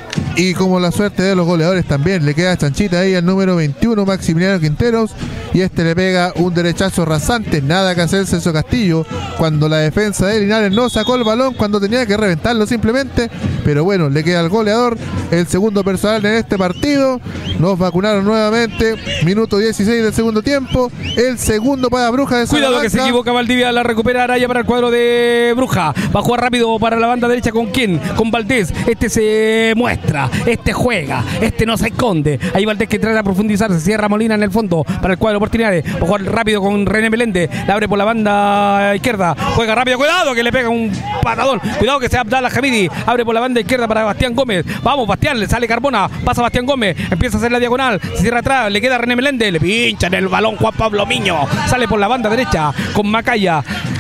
Y como la suerte de los goleadores también, le queda chanchita ahí al número 21, Maximiliano Quinteros. Y este le pega un derechazo rasante. Nada que hacer Celso Castillo cuando la defensa de Linares no sacó el balón, cuando tenía que reventarlo simplemente. Pero bueno, le queda al goleador, el segundo personal en este partido. Nos vacunaron nuevamente. Minuto 16 del segundo tiempo. El segundo para Brujas de Salamanca. Cuidado que se equivoca Valdivia, la recupera Araya para el cuadro de Bruja. Va a jugar rápido para la banda derecha. ¿Con quién? Con Valdés. Este se muestra, este juega, este no se esconde. Ahí Valdés que trata de profundizar, se cierra Molina en el fondo para el cuadro Portinares. Va a jugar rápido con René Meléndez. La abre por la banda izquierda. Juega rápido, cuidado que le pega un patadón. Cuidado que sea Abdallah Hamidi. Abre por la banda izquierda para Bastián Gómez. Vamos, Bastián, le sale Carbona. Pasa Bastián Gómez. Empieza a hacer la diagonal. Se cierra atrás. Le queda René Meléndez. Le pinchan el balón Juan Pablo Miño. Sale por la banda derecha con Macaya.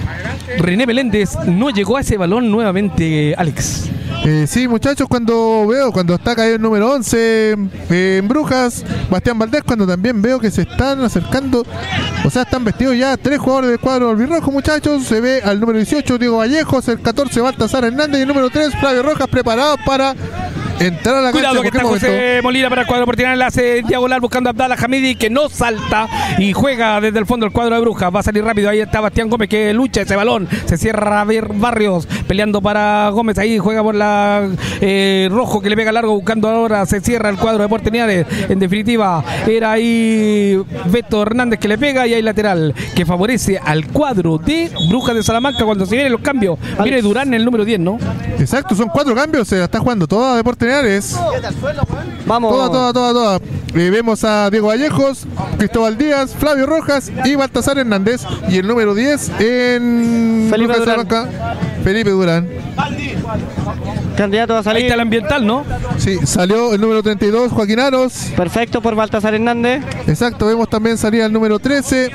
René Meléndez no llegó a ese balón nuevamente, Alex. Sí, muchachos, cuando está caído el número 11 en Brujas, Bastián Valdés, cuando también veo que se están acercando, o sea, están vestidos ya 3 jugadores del cuadro albirrojo, muchachos. Se ve al número 18, Diego Vallejos, el 14, Baltasar Hernández, y el número 3, Flavio Rojas, preparados para entrar a la cancha. Cuidado que está momento. José Molina para el cuadro Portinares. Le hace diagonal buscando a Abdallah Hamidi, que no salta y juega desde el fondo el cuadro de Brujas. Va a salir rápido. Ahí está Bastián Gómez que lucha ese balón. Se cierra Barrios peleando para Gómez. Ahí juega por la Rojo que le pega largo buscando ahora. Se cierra el cuadro de Portinares. En definitiva, era ahí Beto Hernández que le pega y hay lateral que favorece al cuadro de Brujas de Salamanca cuando se vienen los cambios. Viene Durán en el número 10, ¿no? Exacto, son 4 cambios. Se la está jugando toda Deportes Linares. Vamos. Toda. Vemos a Diego Vallejos, Cristóbal Díaz, Flavio Rojas y Baltasar Hernández. Y el número 10 en Felipe Brujas de Durán. Salamanca, Felipe Durán. Candidato a Ahí salir. está el ambiental, ¿no? Sí, salió el número 32, Joaquín Aros. Perfecto por Baltasar Hernández. Exacto, vemos también salía el número 13,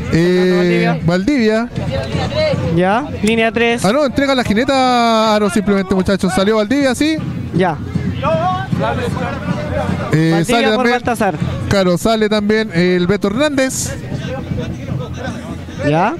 Valdivia. Ya. Línea 3. Ah, no, entrega la jineta a Aros simplemente, muchachos. Salió Valdivia, sí. Ya. Sale por también, Baltasar. claro, sale también el Beto Hernández. ¿Ya?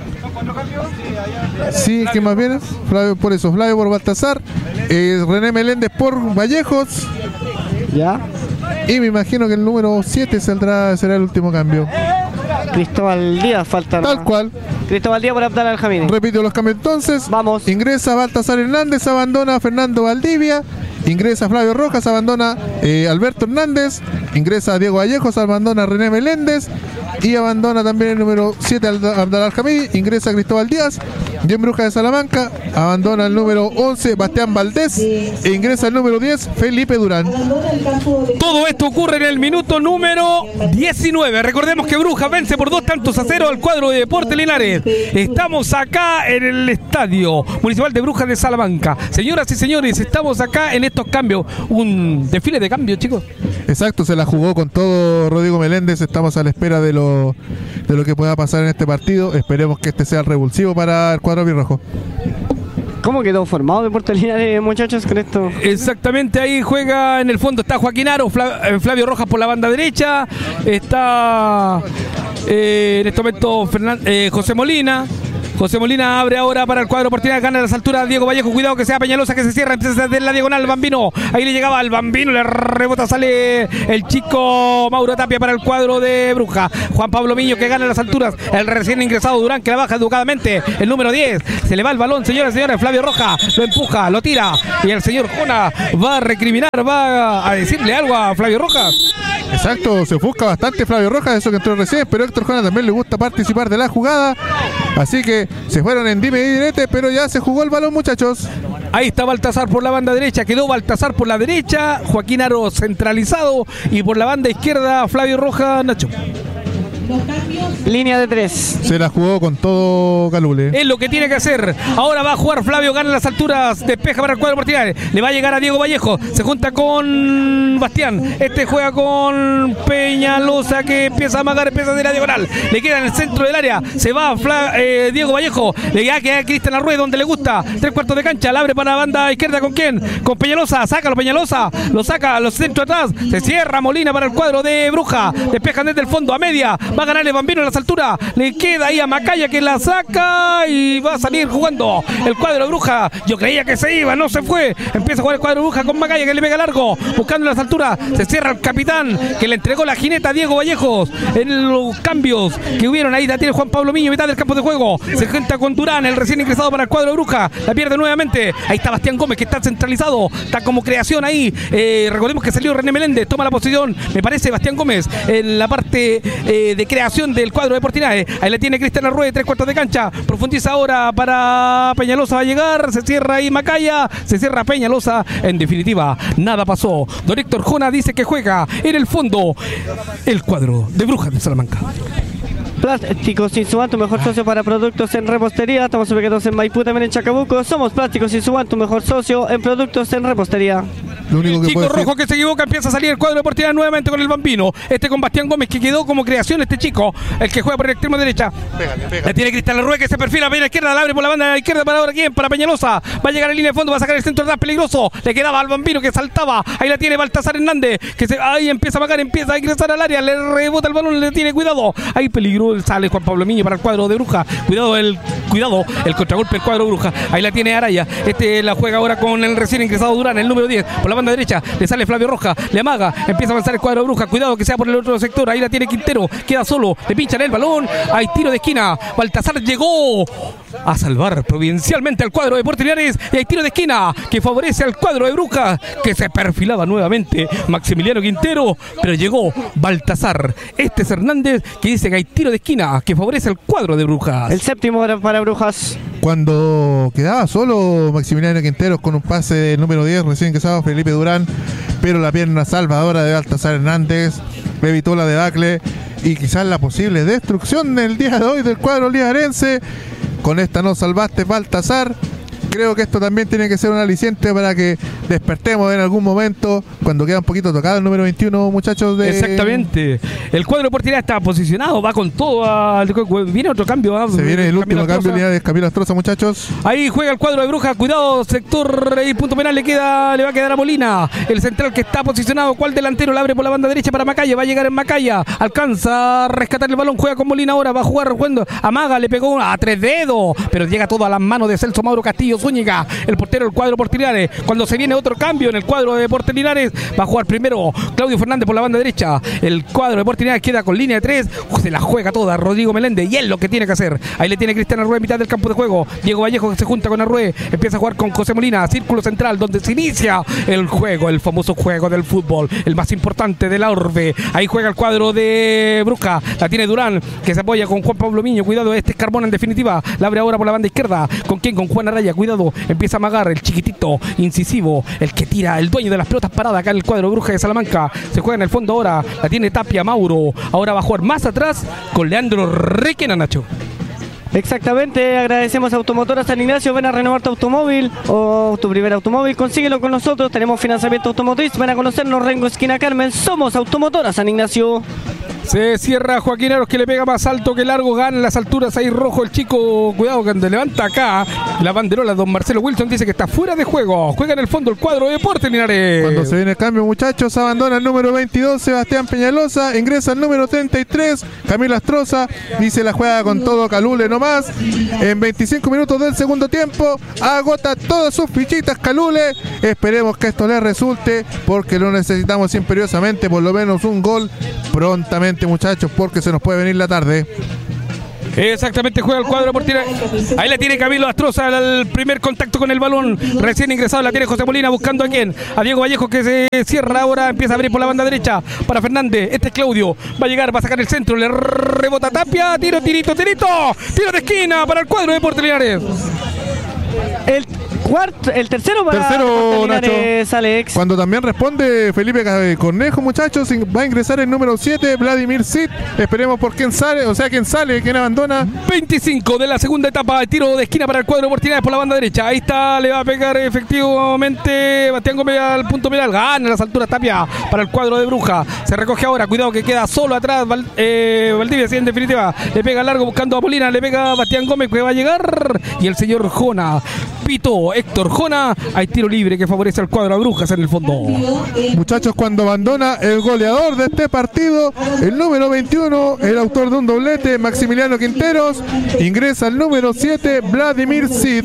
Sí, ¿qué más viene? Flavio, por eso, Flavio por Baltasar, René Meléndez por Vallejos. ¿Ya? Y me imagino que el número 7 será el último cambio. Cristóbal Díaz falta. Tal cual. Cristóbal Díaz por Abdal Aljamini. Repito los cambios entonces. Vamos. Ingresa Baltasar Hernández, abandona Fernando Valdivia. Ingresa Flavio Rojas, abandona Alberto Hernández. Ingresa Diego Vallejos, abandona René Meléndez. Y abandona también el número 7 Abdal Aljamini. Ingresa Cristóbal Díaz. Y en Brujas de Salamanca abandona el número 11 Bastián Valdés. E ingresa el número 10 Felipe Durán. Todo esto ocurre en el minuto número 19. Recordemos que Brujas vence por 2-0 al cuadro de Deportes Linares. Estamos acá en el Estadio Municipal de Brujas de Salamanca. Señoras y señores, estamos acá en estos cambios. Un desfile de cambios, chicos. Exacto, se la jugó con todo Rodrigo Meléndez. Estamos a la espera de lo que pueda pasar en este partido. Esperemos que este sea el revulsivo para el cuadro birrojo. ¿Cómo quedó formado Deportes Linares, muchachos, con esto? Exactamente, ahí juega en el fondo, está Joaquín Aro, Flavio Rojas por la banda derecha, está en este momento José Molina. José Molina abre ahora para el cuadro oportunidad, gana a las alturas Diego Vallejo, cuidado que sea Peñalosa que se cierra, empieza desde la diagonal al Bambino, ahí le llegaba al Bambino, le rebota, sale el chico Mauro Tapia para el cuadro de Bruja, Juan Pablo Miño que gana a las alturas, el recién ingresado Durán que la baja educadamente, el número 10, se le va el balón, señoras y señores, Flavio Rojas lo empuja, lo tira, y el señor Jona va a recriminar, va a decirle algo a Flavio Rojas. Exacto, se ofusca bastante Flavio Rojas, eso que entró recién, pero Héctor Jona también le gusta participar de la jugada, así que se fueron en dime y direte, pero ya se jugó el balón, muchachos. Ahí está Baltasar por la banda derecha, quedó Baltasar por la derecha, Joaquín Aro centralizado y por la banda izquierda Flavio Rojas, Nacho. Línea de 3. Se la jugó con todo Calule. Es lo que tiene que hacer. Ahora va a jugar Flavio, gana las alturas, despeja para el cuadro portinares. Le va a llegar a Diego Vallejo. Se junta con Bastián. Este juega con Peñalosa que empieza a amagar, empieza a hacer la diagonal. Le queda en el centro del área. Se va Diego Vallejo. Le queda a Cristian Arrué donde le gusta. 3/4 de cancha. La abre para la banda izquierda. ¿Con quién? Con Peñalosa. Sácalo Peñalosa. Lo saca a los centros atrás. Se cierra Molina para el cuadro de Bruja. Despejan desde el fondo a media. Va a ganar el Bambino en las alturas. Le queda ahí a Macaya que la saca y va a salir jugando el cuadro de Bruja. Yo creía que se iba, no se fue. Empieza a jugar el cuadro de Bruja con Macaya que le pega largo. Buscando en las alturas. Se cierra el capitán que le entregó la jineta a Diego Vallejos. En los cambios que hubieron ahí la tiene Juan Pablo Miño, mitad del campo de juego. Se junta con Durán, el recién ingresado para el cuadro de Bruja. La pierde nuevamente. Ahí está Bastián Gómez que está centralizado. Está como creación ahí. Recordemos que salió René Meléndez. Toma la posición. Me parece Bastián Gómez en la parte de creación del cuadro de Portinaje. Ahí le tiene Cristian Arrué, 3/4 de cancha. Profundiza ahora para Peñalosa. Va a llegar. Se cierra ahí Macaya. Se cierra Peñalosa. En definitiva, nada pasó. Don Héctor Jona dice que juega en el fondo el cuadro de Brujas de Salamanca. Plásticos Insuban, tu mejor socio para productos en repostería. Estamos ubicados en Maipú, también en Chacabuco. Somos Plásticos Insuban, tu mejor socio en productos en repostería. Lo único que Chico rojo que se equivoca, empieza a salir el cuadro de Portinaje nuevamente con el Bambino. Con Bastián Gómez que quedó como creación este chico, el que juega por el extremo derecha. La tiene Cristian Arrué que se perfila a la izquierda, la abre por la banda izquierda para ahora quién, para Peñalosa. Va a llegar a línea de fondo, va a sacar el centro atrás peligroso. Le quedaba al Bambino que saltaba. Ahí la tiene Baltasar Hernández que ahí empieza a marcar, empieza a ingresar al área, le rebota el balón, le tiene cuidado. Ahí peligró, sale Juan Pablo Miño para el cuadro de Bruja. Cuidado el contragolpe del cuadro de Bruja. Ahí la tiene Araya. La juega ahora con el recién ingresado Durán, el número 10, por la banda derecha. Le sale Flavio Rojas, le amaga, empieza a avanzar el cuadro de Bruja. Cuidado que sea por el otro sector. Ahí la tiene Quintero, queda solo, le pinchan el balón. Hay tiro de esquina. Baltasar llegó a salvar providencialmente al cuadro de Deportes Linares. Y hay tiro de esquina que favorece al cuadro de Brujas, que se perfilaba nuevamente Maximiliano Quintero, pero llegó Baltasar. Este es Hernández que dice que hay tiro de esquina que favorece al cuadro de Brujas. El séptimo para Brujas. Cuando quedaba solo Maximiliano Quinteros con un pase del número 10 recién ingresado Felipe Durán, pero la pierna salvadora de Baltasar Hernández evitó la debacle y quizás la posible destrucción del día de hoy del cuadro liarense. Con esta no salvaste, Baltasar. Creo que esto también tiene que ser un aliciente para que despertemos en algún momento, cuando queda un poquito tocado el número 21, muchachos. Exactamente. El cuadro de oportunidad está posicionado, va con todo. Viene otro cambio. Se viene el último cambio de Camilo Astroza, muchachos. Ahí juega el cuadro de Brujas. Cuidado, sector y punto penal le va a quedar a Molina. El central que está posicionado. ¿Cuál delantero? La abre por la banda derecha para Macaya. Va a llegar en Macaya. Alcanza a rescatar el balón. Juega con Molina ahora. Va a jugar jugando. Amaga, le pegó a 3 dedos. Pero llega todo a las manos de Celso Mauro Castillo Zúñiga. El portero del cuadro Deportes Linares. Cuando se viene otro cambio en el cuadro de Deportes Linares, va a jugar primero Claudio Fernández por la banda derecha. El cuadro de Deportes Linares queda con línea de 3. Se la juega toda Rodrigo Meléndez. Y es lo que tiene que hacer. Ahí le tiene Cristian Arrué en mitad del campo de juego. Diego Vallejo que se junta con Arrué. Empieza a jugar con José Molina. Círculo central donde se inicia el juego. El famoso juego del fútbol. El más importante de la orbe. Ahí juega el cuadro de Bruja. La tiene Durán que se apoya con Juan Pablo Miño. Cuidado, este es Carmona en definitiva. La abre ahora por la banda izquierda. ¿Con quién? Con Juan Araya. Cuidado. Empieza a amagar el chiquitito, incisivo, el que tira, el dueño de las pelotas paradas acá en el cuadro de Bruja de Salamanca. Se juega en el fondo ahora. La tiene Tapia Mauro. Ahora va a jugar más atrás con Leandro Requena, Nacho. Exactamente, agradecemos a Automotora San Ignacio. Ven a renovar tu automóvil o tu primer automóvil, consíguelo con nosotros. Tenemos financiamiento automotriz. Ven a conocernos, Rengo Esquina Carmen. Somos Automotora San Ignacio. Se cierra Joaquín Aros que le pega más alto que largo, gana en las alturas ahí rojo el chico, cuidado cuando levanta acá la banderola. Don Marcelo Wilson dice que está fuera de juego, juega en el fondo el cuadro de Deportes Linares. Cuando se viene el cambio, muchachos, abandona el número 22 Sebastián Peñalosa, ingresa el número 33 Camilo Astroza, dice la juega con todo Calule nomás. En 25 minutos del segundo tiempo agota todas sus fichitas Calule. Esperemos que esto le resulte porque lo necesitamos imperiosamente, por lo menos un gol prontamente, muchachos, porque se nos puede venir la tarde. Exactamente, juega el cuadro Deportivo. Ahí la tiene Camilo Astroza, el primer contacto con el balón. Recién ingresado la tiene José Molina buscando a quién. A Diego Vallejo que se cierra ahora. Empieza a abrir por la banda derecha para Fernández. Este es Claudio. Va a llegar, va a sacar el centro. Le rebota Tapia. Tiro de esquina para el cuadro Deportes Linares. El tercero para Nacho. Alex. Cuando también responde Felipe Cornejo, muchachos, va a ingresar el número 7, Vladimir Cid. Esperemos por quién sale, quién abandona. 25 de la segunda etapa, el tiro de esquina para el cuadro Deportivo por la banda derecha. Ahí está, le va a pegar efectivamente Bastián Gómez al punto penal. Gana a las alturas Tapia para el cuadro de Bruja. Se recoge ahora, cuidado que queda solo atrás Valdivia, sí, en definitiva. Le pega largo buscando a Molina, le pega a Bastián Gómez que va a llegar. Y el señor Jona Pito, Héctor Jona, hay tiro libre que favorece al cuadro de Brujas en el fondo. Muchachos, cuando abandona el goleador de este partido, el número 21, el autor de un doblete, Maximiliano Quinteros, ingresa el número 7, Vladimir Cid.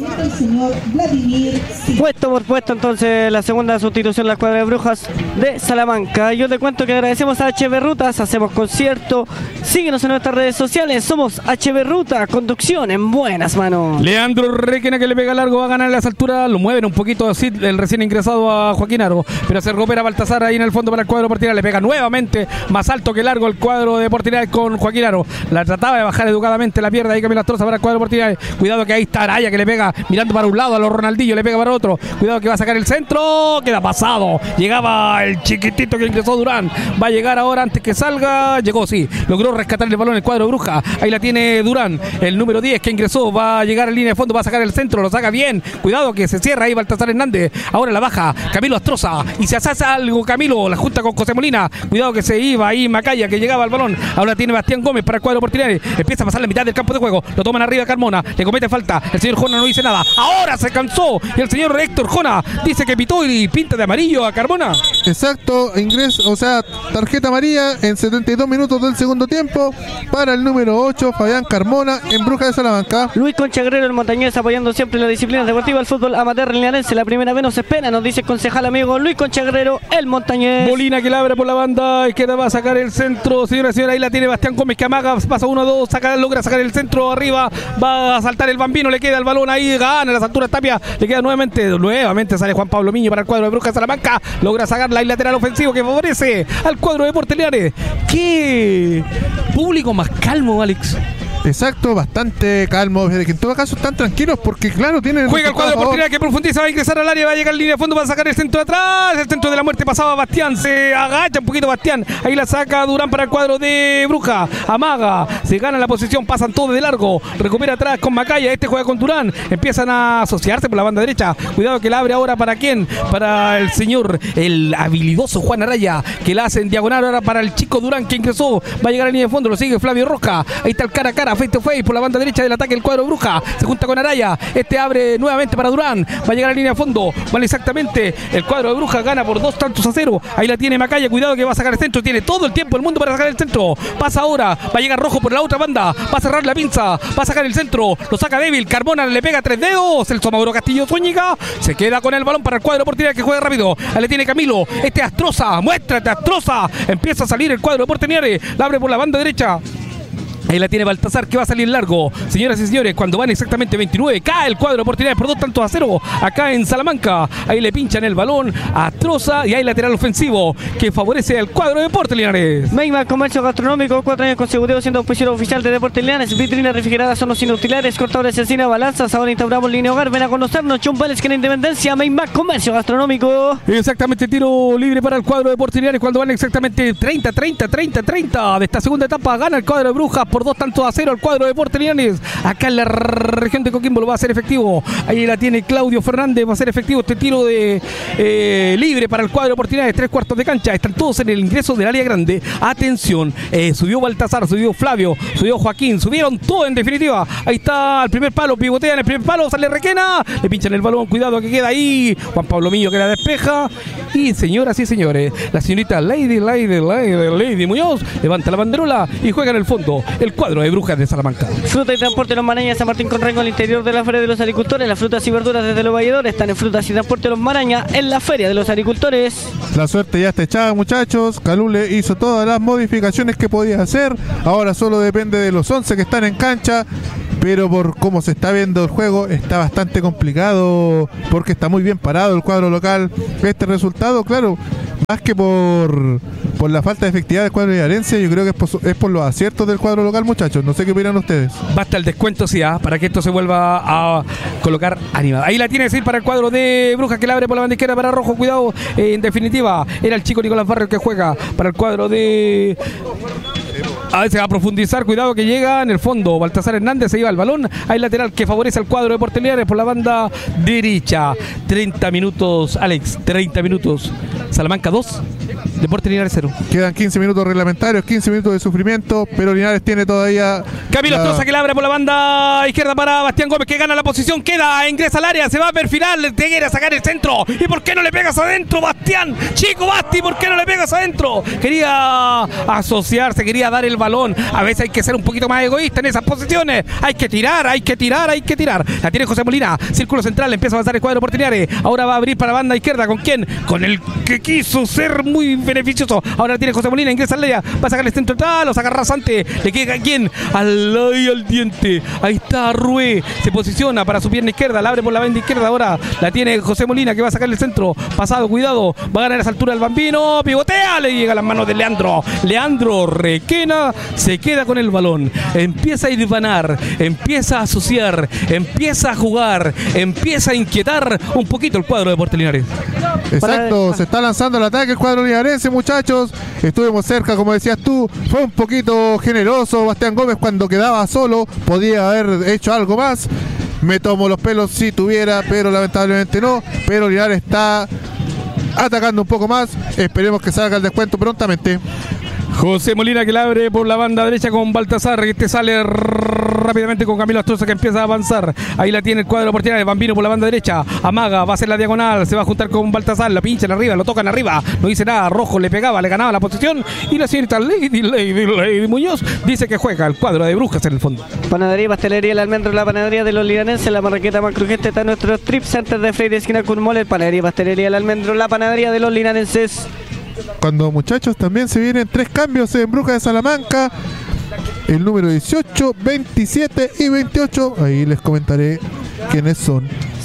Puesto por puesto entonces la segunda sustitución de la cuadra de Brujas de Salamanca. Yo te cuento que agradecemos a HB Rutas, hacemos concierto, síguenos en nuestras redes sociales, somos HB Ruta, conducción en buenas manos. Leandro Requena que le pega largo, va a ganar a las alturas, lo mueven un poquito así el recién ingresado a Joaquín Aro, pero se recupera Baltasar ahí en el fondo para el cuadro Deportivo, le pega nuevamente más alto que largo el cuadro de Deportivo con Joaquín Aro, la trataba de bajar educadamente, la pierde ahí Camilo Astroza para el cuadro Deportivo, cuidado que ahí está Araya que le pega mirando para un lado a los Ronaldinho, le pega para otro, cuidado que va a sacar el centro, queda pasado, llegaba el chiquitito que ingresó Durán, va a llegar ahora antes que salga, llegó sí, logró rescatar el balón el cuadro Bruja, ahí la tiene Durán, el número 10 que ingresó, va a llegar en línea de fondo, va a sacar el centro, lo saca bien, cuidado que se cierra ahí Baltasar Hernández, ahora la baja Camilo Astroza y se hace algo Camilo, la junta con José Molina, cuidado que se iba ahí Macaya que llegaba al balón, ahora tiene Bastián Gómez para el cuadro Portinares, empieza a pasar la mitad del campo de juego, lo toman arriba Carmona, le comete falta, el señor Jona no dice nada, ahora se cansó y el señor Héctor Jona dice que pitó y pinta de amarillo a Carmona. Exacto, ingreso, tarjeta amarilla en 72 minutos del segundo tiempo para el número 8 Fabián Carmona en Brujas de Salamanca. Luis Conchagrero, el montañés, apoyando siempre las disciplinas deportivas, el fútbol amateur linarense, la primera vez nos espera, nos dice el concejal amigo Luis Conchagrero, el montañés. Molina que la abre por la banda izquierda, va a sacar el centro, señora, ahí la tiene Bastián Gómez que amaga, pasa 1-2, logra sacar el centro arriba, va a saltar el Bambino, le queda el balón ahí, gana las alturas Tapia, le queda nuevamente sale Juan Pablo Miño para el cuadro de Brujas de Salamanca, logra sacar la lateral ofensivo que favorece al cuadro de Deportes Linares. Qué público más calmo, Alex. Exacto, bastante calmo, que en todo caso están tranquilos porque claro, tienen... Juega el cuadro de oportunidad que profundiza, va a ingresar al área, va a llegar en línea de fondo, va a sacar el centro de atrás, el centro de la muerte pasaba Bastián, se agacha un poquito Bastián, ahí la saca Durán para el cuadro de Bruja, amaga, se gana la posición, pasan todos de largo, recupera atrás con Macaya, este juega con Durán, empiezan a asociarse por la banda derecha, cuidado que la abre ahora para quién, para el señor, el habilidoso Juan Araya, que la hace en diagonal ahora para el chico Durán que ingresó, va a llegar a línea de fondo, lo sigue Flavio Roja, ahí está el cara a cara, face to face por la banda derecha del ataque del cuadro de Bruja, se junta con Araya, este abre nuevamente para Durán, va a llegar a línea de fondo, vale exactamente, el cuadro de Bruja gana por 2-0, ahí la tiene Macaya, cuidado que va a sacar el centro, tiene todo el tiempo el mundo para sacar el centro, pasa ahora, va a llegar Rojo por la otra banda, va a cerrar la pinza, va a sacar el centro, lo saca débil, Carmona le pega 3 dedos, el Mauro Castillo Zúñiga, se queda con el balón para el cuadro de oportunidad que juega rápido, ahí le tiene Camilo, este Astroza, muéstrate Astroza, empieza a salir el cuadro de oportunidad, la abre por la banda derecha. Ahí la tiene Baltasar que va a salir largo. Señoras y señores, cuando van exactamente 29, cae el cuadro de oportunidades por 2-0 acá en Salamanca. Ahí le pinchan el balón a Troza y hay lateral ofensivo que favorece al cuadro de Deportes Linares. Meima Comercio Gastronómico, 4 años consecutivos siendo oficial oficial de Deportes Linares. Vitrinas refrigeradas, son los inutilares, cortadores de encina, balanzas. Ahora instauramos línea hogar. Ven a conocernos. Chumbales que en Independencia. Meima Comercio Gastronómico. Exactamente, tiro libre para el cuadro de Deportes Linares cuando van exactamente 30 de esta segunda etapa. Gana el cuadro de Brujas por 2-0 al cuadro de Deportes Linares. Acá en la región de Coquimbo lo va a hacer efectivo. Ahí la tiene Claudio Fernández. Va a ser efectivo este tiro de libre para el cuadro de Deportes Linares. 3/4 de cancha. Están todos en el ingreso del área grande. Atención. Subió Baltasar, subió Flavio, subió Joaquín. Subieron todo en definitiva. Ahí está el primer palo. Pivotea en el primer palo. Sale Requena. Le pinchan el balón. Cuidado que queda ahí. Juan Pablo Millo que la despeja. Y señoras y señores, la señorita Lady Muñoz levanta la banderola y juega en el fondo el cuadro de Brujas de Salamanca. Fruta y transporte Los Marañas, San Martín con Rengo al interior de la Feria de los Agricultores. Las frutas y verduras desde los valledores están en Frutas y Transporte Los Marañas en la Feria de los Agricultores. La suerte ya está echada, muchachos. Calule hizo todas las modificaciones que podía hacer. Ahora solo depende de los 11 que están en cancha. Pero por cómo se está viendo el juego está bastante complicado porque está muy bien parado el cuadro local. Este resultado, claro, más que por la falta de efectividad del cuadro de Arencia, yo creo que es por los aciertos del cuadro local, muchachos. No sé qué opinan ustedes. Basta el descuento, sí, para que esto se vuelva a colocar animado. Ahí la tiene que ir para el cuadro de Brujas que la abre por la banda izquierda para Rojo. Cuidado, en definitiva, era el chico Nicolás Barrio que juega para el cuadro de... A ver, se va a profundizar, cuidado que llega en el fondo. Baltasar Hernández se lleva el balón. Hay lateral que favorece al cuadro de Deportes Linares por la banda derecha. 30 minutos, Alex, 30 minutos. Salamanca 2, Deportes Linares 0. Quedan 15 minutos reglamentarios, 15 minutos de sufrimiento, pero Linares tiene todavía... Camilo Astroza que la abre por la banda izquierda para Bastián Gómez que gana la posición, queda, ingresa al área, se va a perfilar, te quiere sacar el centro. ¿Y por qué no le pegas adentro, Bastián? Chico Basti, ¿por qué no le pegas adentro? Quería asociarse, quería dar el balón. A veces hay que ser un poquito más egoísta en esas posiciones. Hay que tirar. La tiene José Molina, círculo central, empieza a avanzar el cuadro Deportes Linares. Ahora va a abrir para la banda izquierda, ¿con quién? Con el que quiso ser muy beneficioso. Ahora la tiene José Molina, ingresa al área, va a sacar el centro, lo saca rasante, le queda ¿quién? Al diente. Ahí está Rué, se posiciona para su pierna izquierda, la abre por la banda izquierda. Ahora la tiene José Molina que va a sacar el centro, pasado, cuidado, va a ganar a esa altura el Bambino, pivotea, le llega a las manos de Leandro Requena, se queda con el balón, empieza a irvanar, empieza a asociar, empieza a jugar, empieza a inquietar un poquito el cuadro de Deportes Linares. Exacto, se está lanzando el ataque el cuadro linarense, muchachos. Estuvimos cerca, como decías tú, fue un poquito generoso Bastián Gómez cuando quedaba solo, podía haber hecho algo más. Me tomo los pelos si tuviera, pero lamentablemente no. Pero Linares está atacando un poco más, esperemos que salga el descuento prontamente. José Molina que la abre por la banda derecha con Baltasar, que este sale rápidamente con Camilo Astroza que empieza a avanzar. Ahí la tiene el cuadro oportunidad de Bambino por la banda derecha. Amaga, va a hacer la diagonal, se va a juntar con Baltasar, la pinchan arriba, lo tocan arriba, no dice nada. Rojo le pegaba, le ganaba la posición. Y la señorita Lady Muñoz dice que juega el cuadro de Brujas en el fondo. Panadería y pastelería El Almendro, la panadería de los liranenses, la marraqueta más crujiente está en nuestro strip center de Freire esquina Curmole. Panadería y pastelería El Almendro, la panadería de los liranenses. Cuando, muchachos, también se vienen 3 cambios en Brujas de Salamanca, el número 18, 27 y 28, ahí les comentaré quiénes son.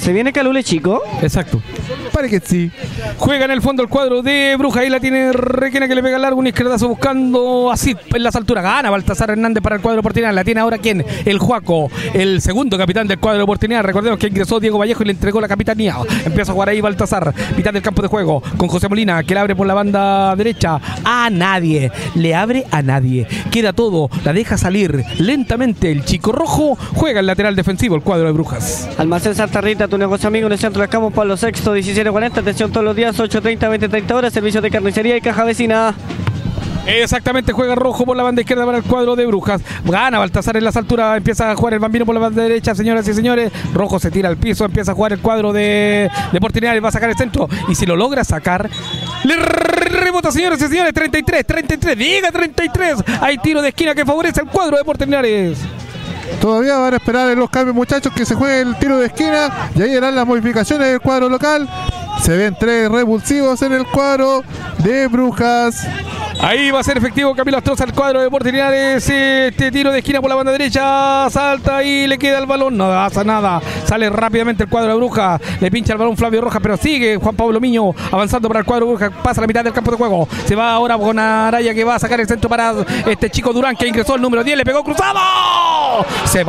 ¿Se viene Calule Chico? Exacto. Parece que sí. Juega en el fondo el cuadro de Brujas. Ahí la tiene Requena que le pega largo. Un izquierdazo buscando así en las alturas. Gana Baltasar Hernández para el cuadro Portinari. La tiene ahora ¿quién? El Juaco, el segundo capitán del cuadro Portinari. Recordemos que ingresó Diego Vallejo y le entregó la capitanía. Empieza a jugar ahí Baltasar. Mitad del campo de juego con José Molina que le abre por la banda derecha. A nadie. Le abre a nadie. Queda todo. La deja salir lentamente el chico rojo. Juega el lateral defensivo el cuadro de Brujas. Almacén Santa Rita, tu negocio amigo en el centro del campo, Pablo VI, 17:40. Atención todos los días, 8:30, 20:30 horas. Servicio de carnicería y caja vecina. Exactamente, juega rojo por la banda izquierda para el cuadro de Brujas. Gana Baltasar en las alturas, empieza a jugar el Bambino por la banda derecha, señoras y señores. Rojo se tira al piso, empieza a jugar el cuadro de Portinari, va a sacar el centro. Y si lo logra sacar, le rebota, señoras y señores. 33, diga 33. Hay tiro de esquina que favorece al cuadro de Portinari. Todavía van a esperar en los cambios, muchachos, que se juegue el tiro de esquina. Y ahí eran las modificaciones del cuadro local. Se ven 3 revulsivos en el cuadro de Brujas. Ahí va a ser efectivo Camilo Astroza al cuadro de Portinari. Este tiro de esquina por la banda derecha. Salta y le queda el balón. No pasa nada. Sale rápidamente el cuadro de Brujas. Le pincha el balón Flavio Rojas, pero sigue Juan Pablo Miño avanzando para el cuadro de Brujas. Pasa la mitad del campo de juego. Se va ahora con Araya que va a sacar el centro para este chico Durán que ingresó el número 10. Le pegó cruzado. Se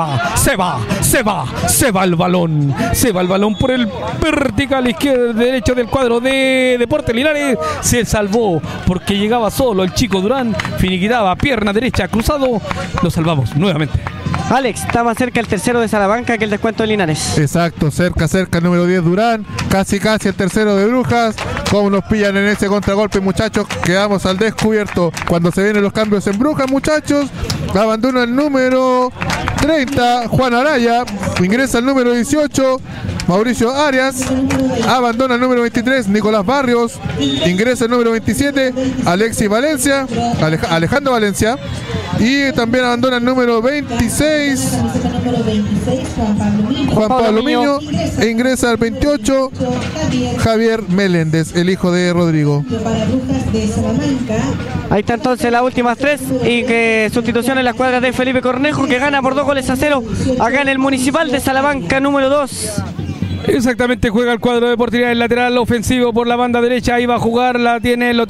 va el balón. Se va el balón por el vertical izquierdo derecho del cuadro de Deportes Linares. Se salvó porque llegaba solo el chico Durán, finiquitaba pierna derecha cruzado, lo salvamos nuevamente. Alex, está más cerca el tercero de Salamanca que el descuento de Linares. Exacto, cerca el número 10 Durán, casi el tercero de Brujas. Cómo nos pillan en ese contragolpe, muchachos, quedamos al descubierto cuando se vienen los cambios en Brujas, muchachos. Abandona el número 30 Juan Araya, ingresa el número 18 Mauricio Arias, abandona el número 23 Nicolás Barrios, ingresa el número 27 Alexis Valencia, Alejandro Valencia, y también abandona el número 26 Juan Pablo Miño, e ingresa el 28 Javier Meléndez, el hijo de Rodrigo. Ahí está entonces las últimas 3 y que sustitución en la escuadra de Felipe Cornejo, que gana por 2-0 acá en el Municipal de Salamanca número 2. Exactamente, juega el cuadro de Portinari, el lateral ofensivo por la banda derecha. Ahí va a jugar, lo tiene